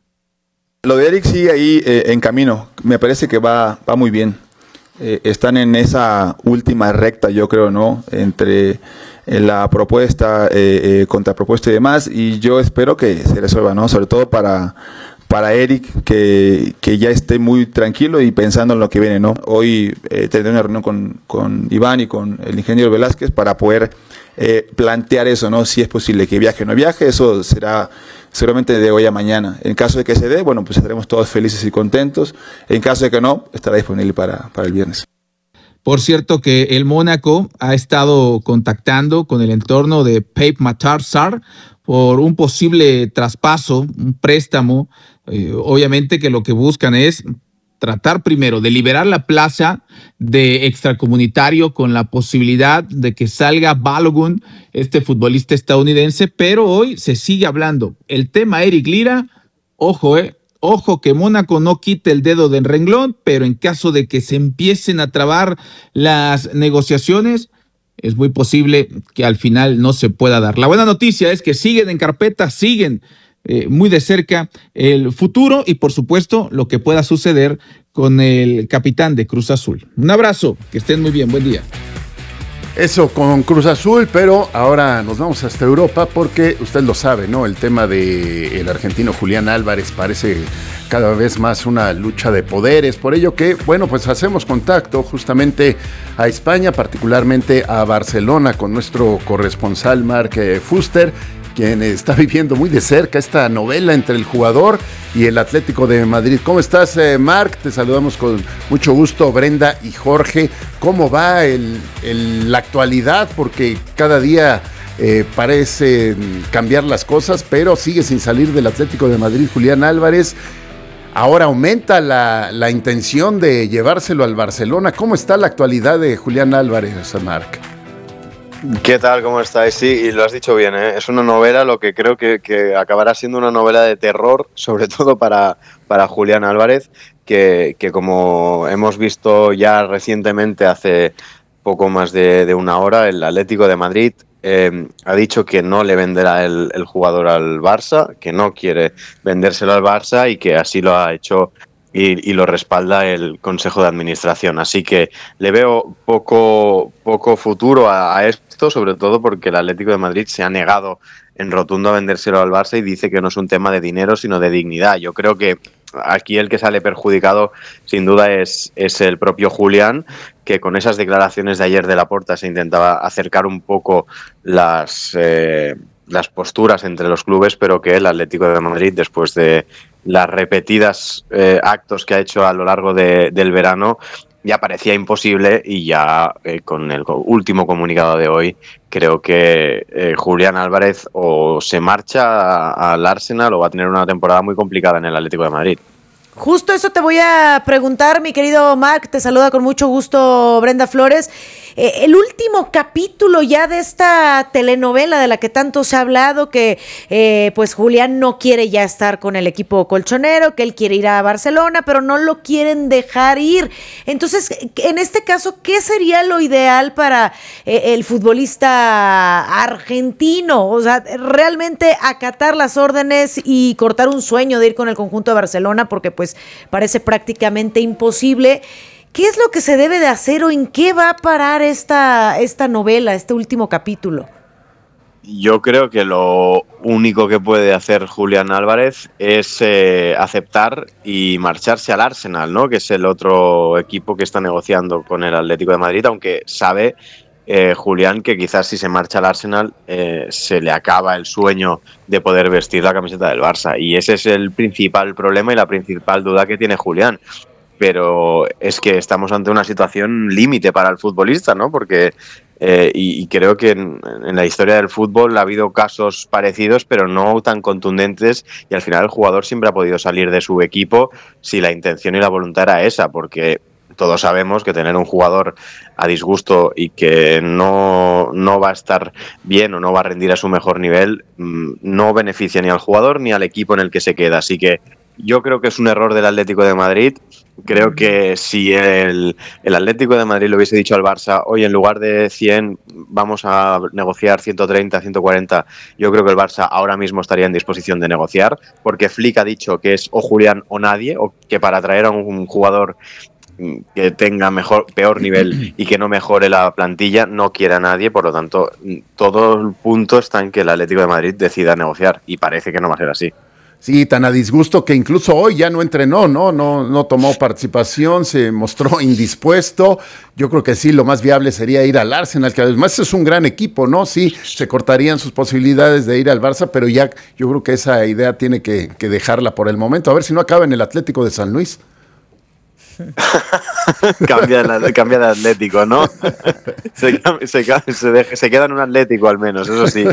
Lo de Eric sigue ahí eh, en camino. Me parece que va, va muy bien. Eh, están en esa última recta, yo creo, ¿no? Entre eh, la propuesta, eh, eh, contrapropuesta y demás. Y yo espero que se resuelva, ¿no? Sobre todo para, para Eric, que, que ya esté muy tranquilo y pensando en lo que viene, ¿no? Hoy eh, tendré una reunión con, con Iván y con el ingeniero Velázquez para poder Eh, plantear eso, ¿no? Si es posible que viaje o no viaje, eso será seguramente de hoy a mañana. En caso de que se dé, bueno, pues estaremos todos felices y contentos. En caso de que no, estará disponible para, para el viernes. Por cierto que el Mónaco ha estado contactando con el entorno de Pape Matar Sarr por un posible traspaso, un préstamo. Eh, obviamente que lo que buscan es tratar primero de liberar la plaza de extracomunitario con la posibilidad de que salga Balogun, este futbolista estadounidense, pero hoy se sigue hablando. El tema Eric Lira, ojo, eh, ojo que Mónaco no quite el dedo del renglón, pero en caso de que se empiecen a trabar las negociaciones, es muy posible que al final no se pueda dar. La buena noticia es que siguen en carpeta, siguen Eh, muy de cerca el futuro y por supuesto lo que pueda suceder con el capitán de Cruz Azul. Un abrazo, que estén muy bien, buen día. Eso con Cruz Azul, pero ahora nos vamos hasta Europa porque usted lo sabe, ¿no? El tema de el argentino Julián Álvarez parece cada vez más una lucha de poderes, por ello que, bueno, pues hacemos contacto justamente a España, particularmente a Barcelona con nuestro corresponsal Marc Fuster, quien está viviendo muy de cerca esta novela entre el jugador y el Atlético de Madrid. ¿Cómo estás, eh, Marc? Te saludamos con mucho gusto, Brenda y Jorge. ¿Cómo va el, el, la actualidad? Porque cada día eh, parece cambiar las cosas, pero sigue sin salir del Atlético de Madrid Julián Álvarez. Ahora aumenta la, la intención de llevárselo al Barcelona. ¿Cómo está la actualidad de Julián Álvarez, Marc? ¿Qué tal? ¿Cómo estáis? Sí, y lo has dicho bien, ¿eh? Es una novela, lo que creo que, que acabará siendo una novela de terror, sobre todo para, para Julián Álvarez, que, que como hemos visto ya recientemente, hace poco más de, de una hora, el Atlético de Madrid eh, ha dicho que no le venderá el, el jugador al Barça, que no quiere vendérselo al Barça y que así lo ha hecho y, y lo respalda el Consejo de Administración. Así que le veo poco, poco futuro a, a esto, sobre todo porque el Atlético de Madrid se ha negado en rotundo a vendérselo al Barça y dice que no es un tema de dinero, sino de dignidad. Yo creo que aquí el que sale perjudicado sin duda es, es el propio Julián, que con esas declaraciones de ayer de Laporta se intentaba acercar un poco las, eh, las posturas entre los clubes, pero que el Atlético de Madrid, después de las repetidas eh, actos que ha hecho a lo largo de, del verano, ya parecía imposible y ya eh, con el último comunicado de hoy creo que eh, Julián Álvarez o se marcha al Arsenal o va a tener una temporada muy complicada en el Atlético de Madrid. Justo eso te voy a preguntar, mi querido Marc, te saluda con mucho gusto Brenda Flores. Eh, el último capítulo ya de esta telenovela de la que tanto se ha hablado, que eh, pues Julián no quiere ya estar con el equipo colchonero, que él quiere ir a Barcelona, pero no lo quieren dejar ir. Entonces, en este caso, ¿qué sería lo ideal para eh, el futbolista argentino? O sea, realmente acatar las órdenes y cortar un sueño de ir con el conjunto de Barcelona, porque pues parece prácticamente imposible. ¿Qué es lo que se debe de hacer o en qué va a parar esta, esta novela, este último capítulo? yo creo que lo único que puede hacer Julián Álvarez es eh, aceptar y marcharse al Arsenal, ¿no? Que es el otro equipo que está negociando con el Atlético de Madrid, aunque sabe eh, Julián que quizás si se marcha al Arsenal eh, se le acaba el sueño de poder vestir la camiseta del Barça. Y ese es el principal problema y la principal duda que tiene Julián. Pero es que estamos ante una situación límite para el futbolista, ¿no? Porque eh, y, y creo que en, en la historia del fútbol ha habido casos parecidos, pero no tan contundentes, y al final el jugador siempre ha podido salir de su equipo si la intención y la voluntad era esa, porque todos sabemos que tener un jugador a disgusto y que no, no va a estar bien o no va a rendir a su mejor nivel no beneficia ni al jugador ni al equipo en el que se queda. Así que yo creo que es un error del Atlético de Madrid. Creo que si el, el Atlético de Madrid le hubiese dicho al Barça, oye, en lugar de cien vamos a negociar ciento treinta, ciento cuarenta, yo creo que el Barça ahora mismo estaría en disposición de negociar, porque Flick ha dicho que es o Julián o nadie, o que para traer a un jugador que tenga mejor, peor nivel y que no mejore la plantilla no quiere a nadie. Por lo tanto, todo el punto está en que el Atlético de Madrid decida negociar, y parece que no va a ser así. Sí, tan a disgusto que incluso hoy ya no entrenó, ¿no? No, no tomó participación, se mostró indispuesto. Yo creo que sí, lo más viable sería ir al Arsenal, que además es un gran equipo, ¿no? Sí, se cortarían sus posibilidades de ir al Barça, pero ya yo creo que esa idea tiene que, que dejarla por el momento. A ver si no acaba en el Atlético de San Luis. cambia, de, cambia de Atlético, ¿no? Se, se, se, deja, se queda en un Atlético al menos, eso sí.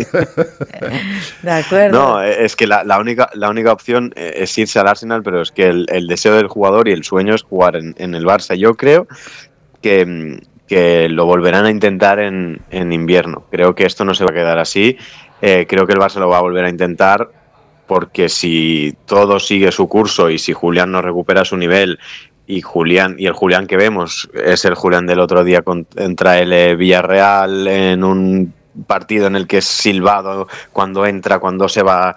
De acuerdo. No, es que la, la, única, la única opción es irse al Arsenal, pero es que el, el deseo del jugador y el sueño es jugar en, en el Barça. Yo creo que, que lo volverán a intentar en, en invierno. Creo que esto no se va a quedar así. Eh, creo que el Barça lo va a volver a intentar, porque si todo sigue su curso y si Julián no recupera su nivel, y Julián y el Julián que vemos es el Julián del otro día contra el Villarreal, en un partido en el que es silbado cuando entra, cuando se va,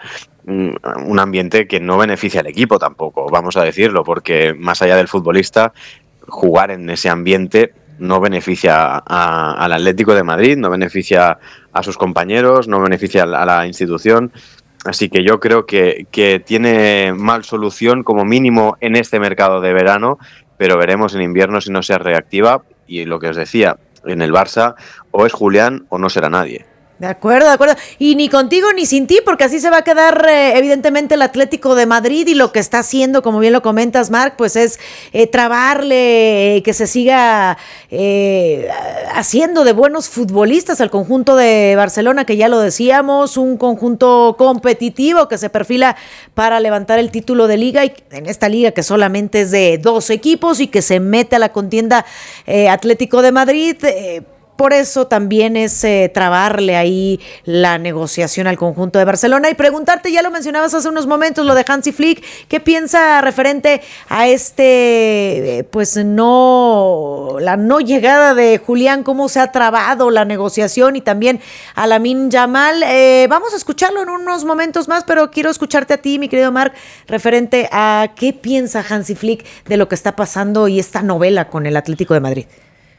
un ambiente que no beneficia al equipo tampoco, vamos a decirlo, porque más allá del futbolista, jugar en ese ambiente no beneficia a, al Atlético de Madrid, no beneficia a sus compañeros, no beneficia a la institución. Así que yo creo que, que tiene mal solución como mínimo en este mercado de verano, pero veremos en invierno si no se reactiva. Y lo que os decía, en el Barça o es Julián o no será nadie. De acuerdo, de acuerdo. Y ni contigo ni sin ti, porque así se va a quedar eh, evidentemente el Atlético de Madrid, y lo que está haciendo, como bien lo comentas, Marc, pues es eh, trabarle, eh, que se siga eh, haciendo de buenos futbolistas al conjunto de Barcelona, que ya lo decíamos, un conjunto competitivo que se perfila para levantar el título de liga, y en esta liga que solamente es de dos equipos y que se mete a la contienda eh, Atlético de Madrid. eh, Por eso también es eh, trabarle ahí la negociación al conjunto de Barcelona. Y preguntarte, ya lo mencionabas hace unos momentos, lo de Hansi Flick, ¿qué piensa referente a este, eh, pues no, la no llegada de Julián, cómo se ha trabado la negociación, y también a Lamine Yamal? Eh, vamos a escucharlo en unos momentos más, pero quiero escucharte a ti, mi querido Marc, referente a qué piensa Hansi Flick de lo que está pasando y esta novela con el Atlético de Madrid.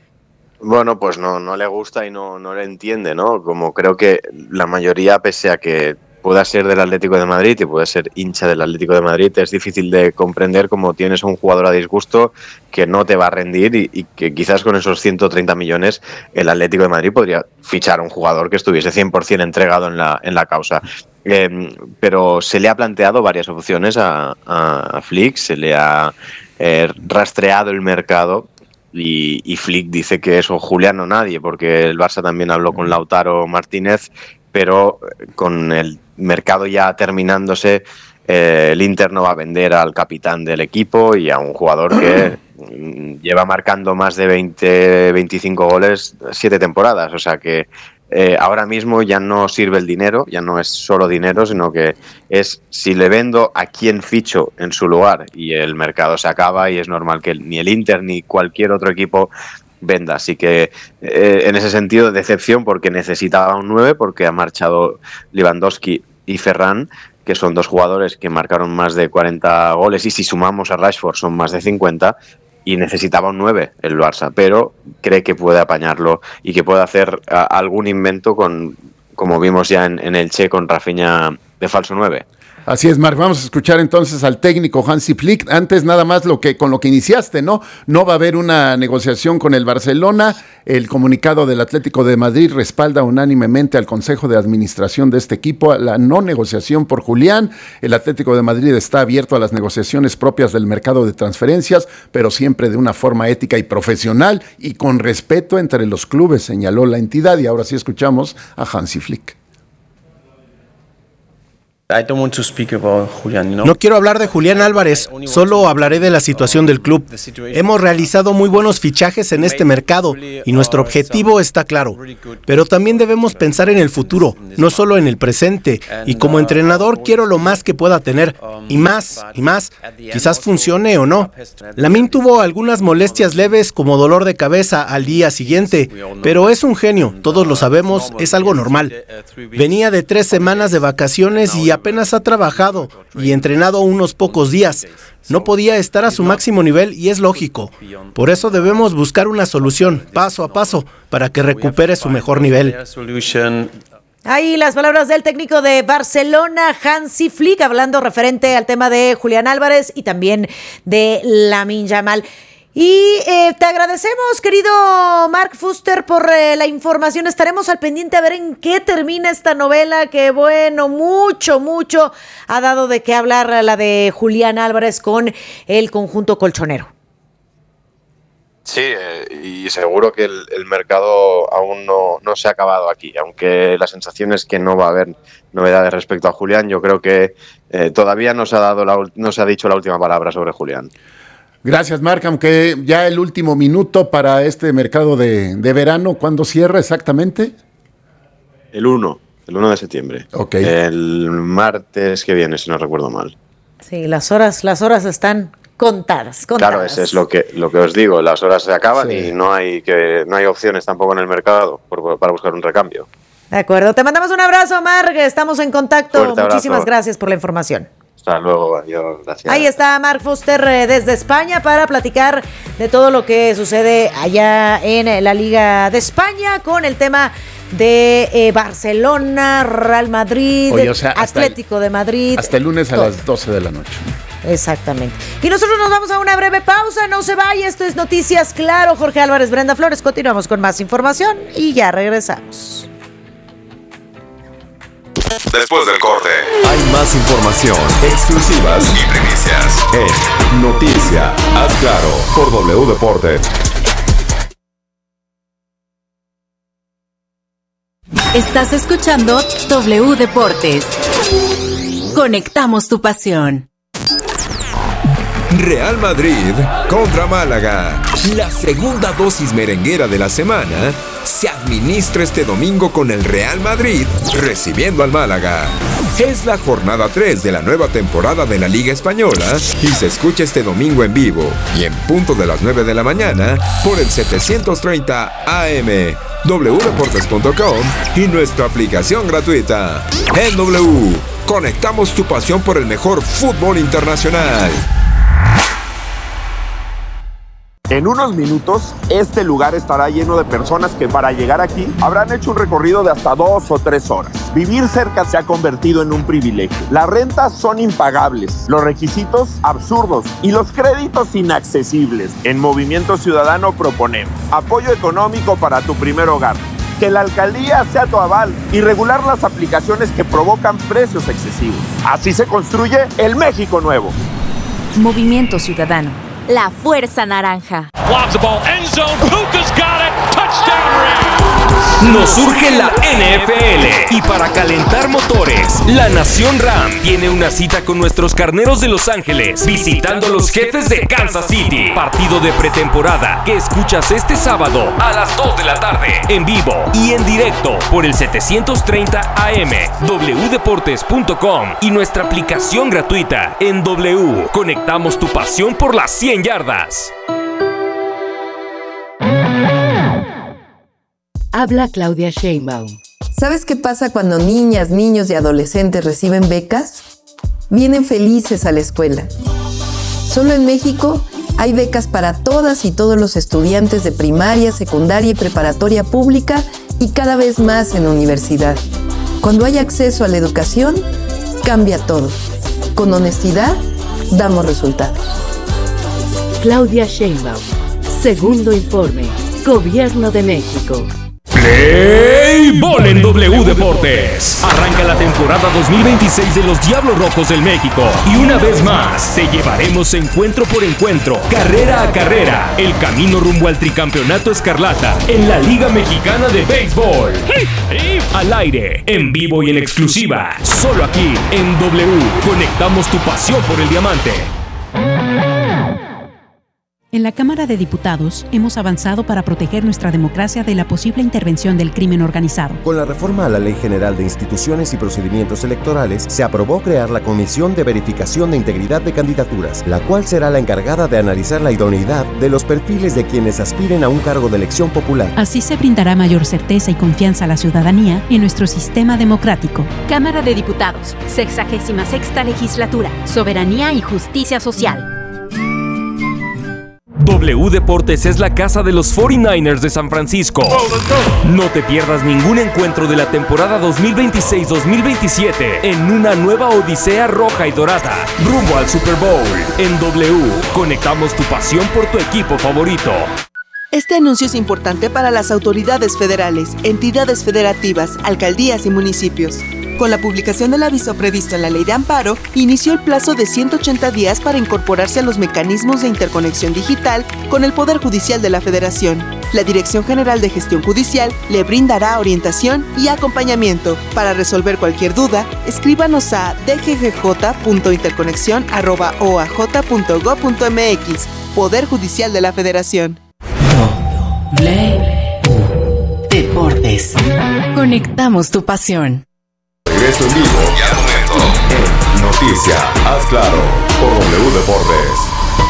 Bueno, pues no, no le gusta y no, no le entiende, ¿no? Como creo que la mayoría, pese a que pueda ser del Atlético de Madrid y pueda ser hincha del Atlético de Madrid, es difícil de comprender cómo tienes a un jugador a disgusto que no te va a rendir, y, y que quizás con esos ciento treinta millones el Atlético de Madrid podría fichar a un jugador que estuviese cien por ciento entregado en la, en la causa. Eh, pero se le ha planteado varias opciones a, a, a Flick, se le ha eh, rastreado el mercado. Y, y Flick dice que eso Julián o nadie, porque el Barça también habló con Lautaro Martínez, pero con el mercado ya terminándose, eh, el Inter no va a vender al capitán del equipo y a un jugador que lleva marcando más de veinte, veinticinco goles siete temporadas. O sea que eh, ahora mismo ya no sirve el dinero, ya no es solo dinero, sino que es si le vendo, a quién ficho en su lugar, y el mercado se acaba y es normal que ni el Inter ni cualquier otro equipo venda. Así que eh, en ese sentido, decepción, porque necesitaba un nueve, porque ha marchado Lewandowski y Ferran, que son dos jugadores que marcaron más de cuarenta goles, y si sumamos a Rashford son más de cincuenta, y necesitaba un nueve el Barça, pero cree que puede apañarlo y que puede hacer a, algún invento con, como vimos ya en, en el Che con Rafinha de falso nueve. Así es, Marc. Vamos a escuchar entonces al técnico Hansi Flick. Antes nada más lo que con lo que iniciaste, ¿no? No va a haber una negociación con el Barcelona. El comunicado del Atlético de Madrid respalda unánimemente al Consejo de Administración de este equipo la no negociación por Julián. El Atlético de Madrid está abierto a las negociaciones propias del mercado de transferencias, pero siempre de una forma ética y profesional y con respeto entre los clubes, señaló la entidad. Y ahora sí escuchamos a Hansi Flick. No quiero hablar de Julián Álvarez, solo hablaré de la situación del club. Hemos realizado muy buenos fichajes en este mercado y nuestro objetivo está claro. Pero también debemos pensar en el futuro, no solo en el presente. Y como entrenador quiero lo más que pueda tener, y más, y más. Quizás funcione o no. Lamine tuvo algunas molestias leves como dolor de cabeza al día siguiente, pero es un genio, todos lo sabemos, es algo normal. Venía de tres semanas de vacaciones y apenas ha trabajado y entrenado unos pocos días. No podía estar a su máximo nivel y es lógico. Por eso debemos buscar una solución paso a paso para que recupere su mejor nivel. Ahí las palabras del técnico de Barcelona, Hansi Flick, hablando referente al tema de Julián Álvarez y también de Lamine Yamal. Y eh, te agradecemos, querido Marc Fuster, por eh, la información. Estaremos al pendiente a ver en qué termina esta novela que, bueno, mucho, mucho ha dado de qué hablar la de Julián Álvarez con el conjunto colchonero. Sí, eh, y seguro que el, el mercado aún no, no se ha acabado aquí, aunque la sensación es que no va a haber novedades respecto a Julián. Yo creo que eh, todavía no se ha dado la, no se ha dicho la última palabra sobre Julián. Gracias, Marc, aunque ya el último minuto para este mercado de, de verano, ¿cuándo cierra exactamente? El uno, el uno de septiembre. Okay. El martes que viene, si no recuerdo mal. Sí, las horas, las horas están contadas, contadas. Claro, eso es lo que, lo que os digo, las horas se acaban, sí, y no hay, que, no hay opciones tampoco en el mercado por, para buscar un recambio. De acuerdo, te mandamos un abrazo, Marc, estamos en contacto. Muchísimas gracias por la información. Hasta luego, adiós, gracias. Ahí está Marc Fuster eh, desde España para platicar de todo lo que sucede allá en la Liga de España con el tema de eh, Barcelona, Real Madrid, Oye, o sea, Atlético el, de Madrid. Hasta el lunes todo. A las doce de la noche. Exactamente. Y nosotros nos vamos a una breve pausa, no se vaya, esto es Noticias Claro, Jorge Álvarez, Brenda Flores, continuamos con más información y ya regresamos. Después del corte, hay más información, exclusivas y primicias en Noticia Haz Claro por W Deportes. Estás escuchando W Deportes. Conectamos tu pasión. Real Madrid contra Málaga. La segunda dosis merenguera de la semana se administra este domingo con el Real Madrid recibiendo al Málaga. Es la jornada tres de la nueva temporada de la Liga Española y se escucha este domingo en vivo y en punto de las nueve de la mañana por el setecientos treinta A M, w deportes punto com y nuestra aplicación gratuita. En W, conectamos tu pasión por el mejor fútbol internacional. En unos minutos, este lugar estará lleno de personas que para llegar aquí habrán hecho un recorrido de hasta dos o tres horas. Vivir cerca se ha convertido en un privilegio. Las rentas son impagables, los requisitos absurdos y los créditos inaccesibles. En Movimiento Ciudadano proponemos apoyo económico para tu primer hogar, que la alcaldía sea tu aval y regular las aplicaciones que provocan precios excesivos. Así se construye el México nuevo. Movimiento Ciudadano. La fuerza naranja. Nos surge la N F L y para calentar motores, la Nación Ram tiene una cita con nuestros carneros de Los Ángeles visitando a los Jefes de Kansas City. Partido de pretemporada que escuchas este sábado a las dos de la tarde en vivo y en directo por el setecientos treinta A M, w deportes punto com y nuestra aplicación gratuita en W. Conectamos tu pasión por las cien yardas. Habla Claudia Sheinbaum. ¿Sabes qué pasa cuando niñas, niños y adolescentes reciben becas? Vienen felices a la escuela. Solo en México hay becas para todas y todos los estudiantes de primaria, secundaria y preparatoria pública y cada vez más en universidad. Cuando hay acceso a la educación, cambia todo. Con honestidad, damos resultados. Claudia Sheinbaum. Segundo informe. Gobierno de México. Play Ball en W Deportes. Arranca la temporada dos mil veintiséis de los Diablos Rojos del México. Y una vez más, te llevaremos encuentro por encuentro, carrera a carrera, el camino rumbo al tricampeonato escarlata en la Liga Mexicana de Béisbol. Al aire, en vivo y en exclusiva, solo aquí en W. Conectamos tu pasión por el diamante. En la Cámara de Diputados hemos avanzado para proteger nuestra democracia de la posible intervención del crimen organizado. Con la reforma a la Ley General de Instituciones y Procedimientos Electorales, se aprobó crear la Comisión de Verificación de Integridad de Candidaturas, la cual será la encargada de analizar la idoneidad de los perfiles de quienes aspiren a un cargo de elección popular. Así se brindará mayor certeza y confianza a la ciudadanía en nuestro sistema democrático. Cámara de Diputados, sexagésima sexta legislatura, soberanía y justicia social. W Deportes es la casa de los cuarenta y nueve ers de San Francisco. No te pierdas ningún encuentro de la temporada dos mil veintiséis dos mil veintisiete en una nueva odisea roja y dorada, rumbo al Super Bowl. En W, conectamos tu pasión por tu equipo favorito. Este anuncio es importante para las autoridades federales, entidades federativas, alcaldías y municipios. Con la publicación del aviso previsto en la Ley de Amparo, inició el plazo de ciento ochenta días para incorporarse a los mecanismos de interconexión digital con el Poder Judicial de la Federación. La Dirección General de Gestión Judicial le brindará orientación y acompañamiento. Para resolver cualquier duda, escríbanos a d g g j punto interconexión arroba o a j punto gob punto m x. Poder Judicial de la Federación. W Deportes. Conectamos tu pasión. Regreso en vivo y al momento en Noticia, haz claro, por W Deportes.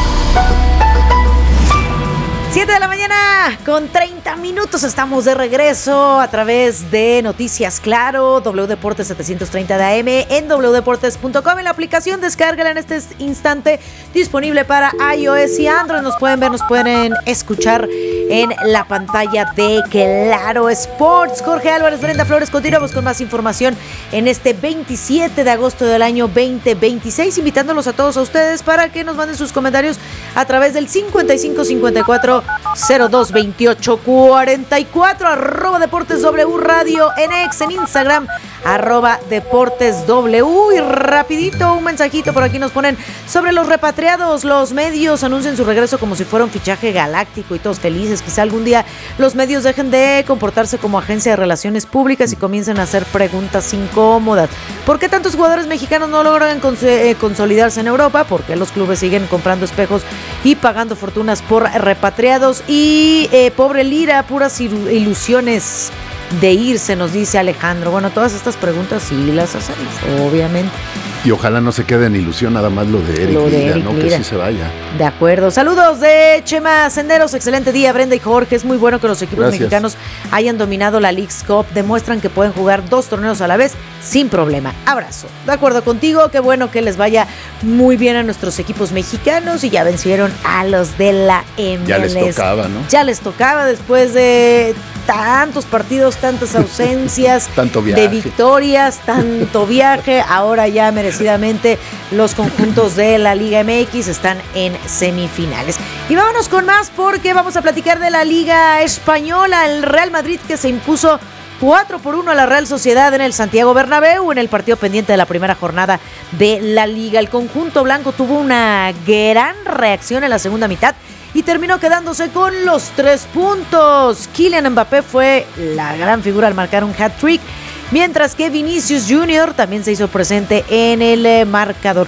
siete de la mañana con treinta minutos, estamos de regreso a través de Noticias Claro, W Deportes setecientos treinta de A M en w deportes punto com. En la aplicación, descárgala en este instante, disponible para iOS y Android. Nos pueden ver, nos pueden escuchar en la pantalla de Claro Sports. Jorge Álvarez, Brenda Flores, continuamos con más información en este veintisiete de agosto del año veinte veintiséis, invitándolos a todos a ustedes para que nos manden sus comentarios a través del cincuenta y cinco cincuenta y cuatro cero dos veintiocho cuarenta y cuatro, arroba Deportes W Radio en X, en Instagram, arroba Deportes W. Y rapidito un mensajito por aquí nos ponen sobre los repatriados. Los medios anuncian su regreso como si fuera un fichaje galáctico y todos felices. Quizá algún día los medios dejen de comportarse como agencia de relaciones públicas y comiencen a hacer preguntas incómodas. ¿Por qué tantos jugadores mexicanos no logran cons- eh, consolidarse en Europa? ¿Por qué los clubes siguen comprando espejos y pagando fortunas por repatriados? Y eh, pobre Lira, puras ilusiones de irse, nos dice Alejandro. Bueno, todas estas preguntas sí las hacemos, obviamente. Y ojalá no se quede en ilusión nada más lo de Eric Lo de Lira, Eric ¿no? Lira. Que sí se vaya. De acuerdo. Saludos de Chema Senderos. Excelente día, Brenda y Jorge. Es muy bueno que los equipos Gracias. mexicanos hayan dominado la Leagues Cup. Demuestran que pueden jugar dos torneos a la vez sin problema. Abrazo. De acuerdo contigo. Qué bueno que les vaya muy bien a nuestros equipos mexicanos. Y ya vencieron a los de la M L S. Ya les tocaba, ¿no? Ya les tocaba después de tantos partidos, tantas ausencias, Tanto viaje. de victorias, tanto viaje. Ahora ya merecidamente los conjuntos de la Liga M X están en semifinales. Y vámonos con más porque vamos a platicar de la Liga Española. El Real Madrid, que se impuso cuatro por uno a la Real Sociedad en el Santiago Bernabéu en el partido pendiente de la primera jornada de la Liga. El conjunto blanco tuvo una gran reacción en la segunda mitad y terminó quedándose con los tres puntos. Kylian Mbappé fue la gran figura al marcar un hat-trick, mientras que Vinicius junior también se hizo presente en el eh, marcador.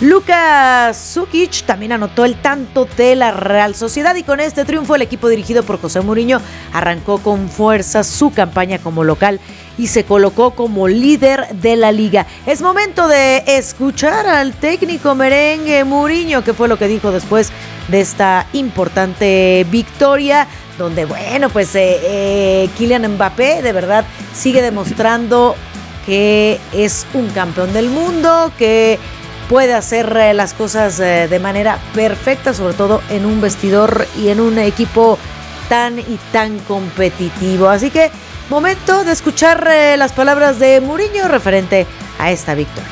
Luka Šukić también anotó el tanto de la Real Sociedad y con este triunfo el equipo dirigido por José Mourinho arrancó con fuerza su campaña como local y se colocó como líder de la liga. Es momento de escuchar al técnico merengue Mourinho, que fue lo que dijo después de esta importante victoria, donde bueno, pues eh, eh, Kylian Mbappé de verdad sigue demostrando que es un campeón del mundo, que puede hacer eh, las cosas eh, de manera perfecta, sobre todo en un vestidor y en un equipo tan y tan competitivo. Así que Momento de escuchar eh, las palabras de Mourinho referente a esta victoria.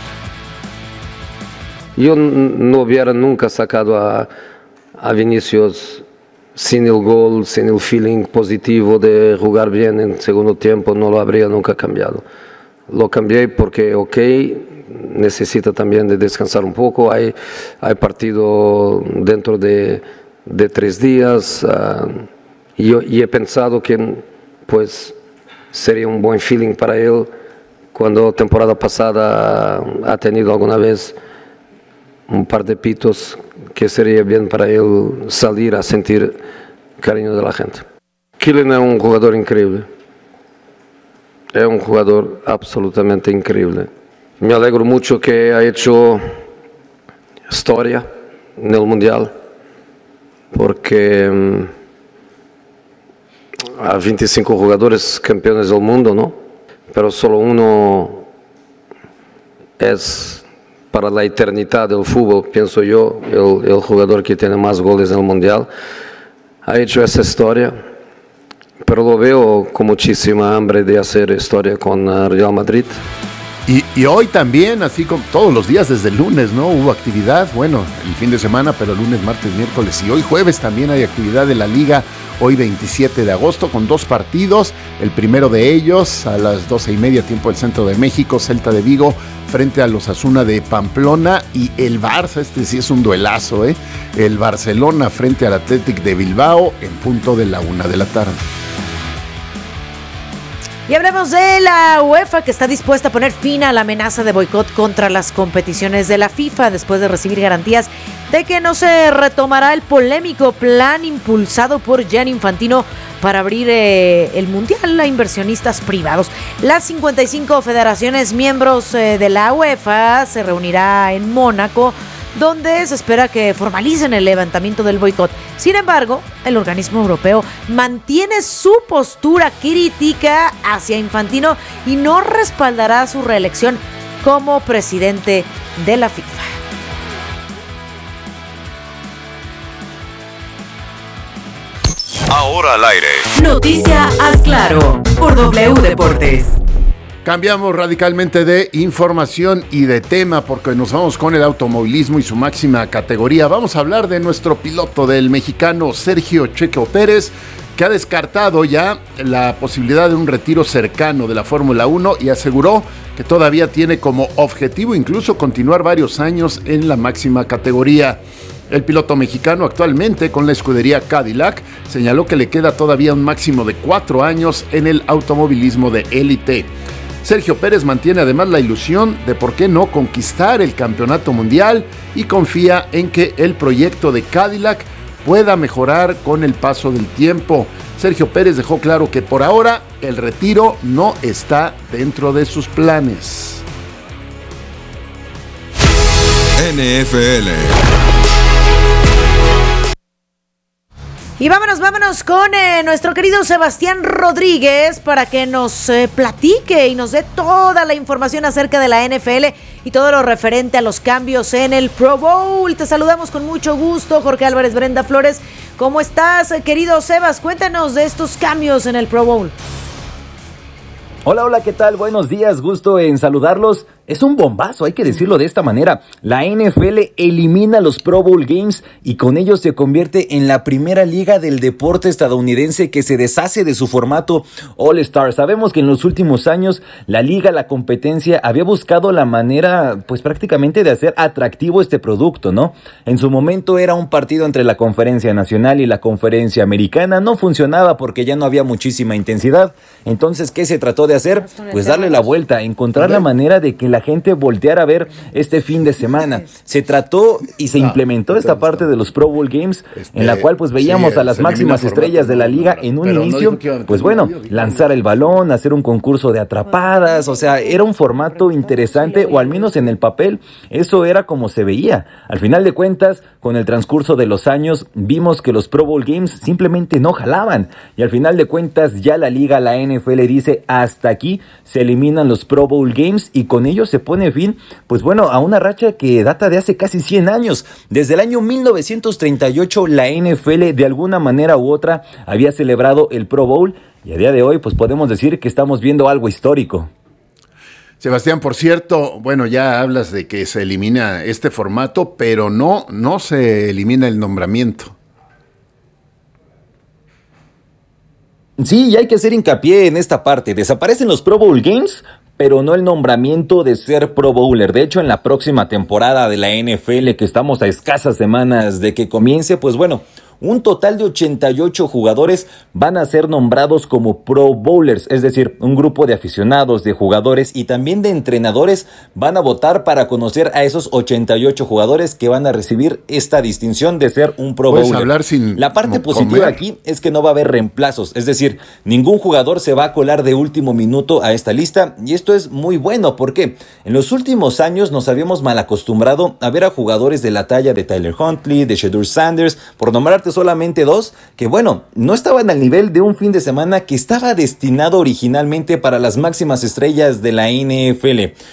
Yo no hubiera nunca sacado a, a Vinicius sin el gol, sin el feeling positivo de jugar bien en segundo tiempo, no lo habría nunca cambiado. Lo cambié porque, ok, necesita también de descansar un poco, hay, hay partido dentro de, de tres días, uh, y, yo, y he pensado que pues sería un buen feeling para él cuando temporada pasada ha tenido alguna vez un par de pitos, que sería bien para él salir a sentir cariño de la gente. Kylian es un jugador increíble, es un jugador absolutamente increíble. Me alegro mucho que ha hecho historia en el Mundial, porque um, hay veinticinco jugadores campeones del mundo, ¿no? Pero solo uno es para la eternidad del fútbol, pienso yo, el, el jugador que tiene más goles en el Mundial. Ha hecho esa historia, pero lo veo con muchísima hambre de hacer historia con uh, Real Madrid. Y, y hoy también, así como todos los días desde el lunes, ¿no? Hubo actividad, bueno, el fin de semana, pero lunes, martes, miércoles y hoy jueves también hay actividad de la Liga, hoy veintisiete de agosto, con dos partidos. El primero de ellos, a las doce y media, tiempo del centro de México, Celta de Vigo frente a los Osasuna de Pamplona, y el Barça, este sí es un duelazo, ¿eh? El Barcelona frente al Athletic de Bilbao en punto de la una de la tarde. Y hablemos de la UEFA, que está dispuesta a poner fin a la amenaza de boicot contra las competiciones de la FIFA después de recibir garantías de que no se retomará el polémico plan impulsado por Gianni Infantino para abrir eh, el Mundial a inversionistas privados. Las cincuenta y cinco federaciones miembros eh, de la UEFA se reunirá en Mónaco, donde se espera que formalicen el levantamiento del boicot. Sin embargo, el organismo europeo mantiene su postura crítica hacia Infantino y no respaldará su reelección como presidente de la FIFA. Ahora al aire. Noticia Haz Claro por W Deportes. Cambiamos radicalmente de información y de tema porque nos vamos con el automovilismo y su máxima categoría. Vamos a hablar de nuestro piloto, del mexicano Sergio Checo Pérez, que ha descartado ya la posibilidad de un retiro cercano de la Fórmula uno y aseguró que todavía tiene como objetivo incluso continuar varios años en la máxima categoría. El piloto mexicano, actualmente con la escudería Cadillac, señaló que le queda todavía un máximo de cuatro años en el automovilismo de élite. Sergio Pérez mantiene además la ilusión de por qué no conquistar el campeonato mundial y confía en que el proyecto de Cadillac pueda mejorar con el paso del tiempo. Sergio Pérez dejó claro que por ahora el retiro no está dentro de sus planes. N F L. Y vámonos, vámonos con eh, nuestro querido Sebastián Rodríguez para que nos eh, platique y nos dé toda la información acerca de la N F L y todo lo referente a los cambios en el Pro Bowl. Te saludamos con mucho gusto, Jorge Álvarez, Brenda Flores. ¿Cómo estás, querido Sebas? Cuéntanos de estos cambios en el Pro Bowl. Hola, hola, ¿qué tal? Buenos días, gusto en saludarlos. Es un bombazo, hay que decirlo de esta manera. La N F L elimina los Pro Bowl Games y con ello se convierte en la primera liga del deporte estadounidense que se deshace de su formato All-Star. Sabemos que en los últimos años la liga, la competencia, había buscado la manera, pues prácticamente de hacer atractivo este producto, ¿no? En su momento era un partido entre la Conferencia Nacional y la Conferencia Americana. No funcionaba porque ya no había muchísima intensidad. Entonces, ¿qué se trató de hacer? Pues darle la vuelta, encontrar la manera de que la gente volteara a ver este fin de semana. Se trató y se implementó esta parte de los Pro Bowl Games, en la cual pues veíamos sí, a las máximas estrellas de la liga en un inicio, pues bueno, lanzar el balón, hacer un concurso de atrapadas, o sea, era un formato interesante, o al menos en el papel, eso era como se veía. Al final de cuentas, con el transcurso de los años, vimos que los Pro Bowl Games simplemente no jalaban, y al final de cuentas ya la liga, la N F L dice, hasta aquí se eliminan los Pro Bowl Games, y con ello ello se pone fin, pues bueno, a una racha que data de hace casi cien años. Desde el año mil novecientos treinta y ocho la N F L de alguna manera u otra había celebrado el Pro Bowl y a día de hoy pues podemos decir que estamos viendo algo histórico. Sebastián, por cierto, bueno, ya hablas de que se elimina este formato, pero no, no se elimina el nombramiento. Sí, y hay que hacer hincapié en esta parte. Desaparecen los Pro Bowl Games, pero no el nombramiento de ser Pro Bowler. De hecho, en la próxima temporada de la N F L, que estamos a escasas semanas de que comience, pues bueno, un total de ochenta y ocho jugadores van a ser nombrados como Pro Bowlers, es decir, un grupo de aficionados, de jugadores y también de entrenadores van a votar para conocer a esos ochenta y ocho jugadores que van a recibir esta distinción de ser un Pro Puedes Bowler. Hablar sin La parte comer. positiva aquí es que no va a haber reemplazos, es decir, ningún jugador se va a colar de último minuto a esta lista y esto es muy bueno porque en los últimos años nos habíamos mal acostumbrado a ver a jugadores de la talla de Tyler Huntley, de Shedeur Sanders, por nombrarte solamente dos, que bueno, no estaban al nivel de un fin de semana que estaba destinado originalmente para las máximas estrellas de la N F L.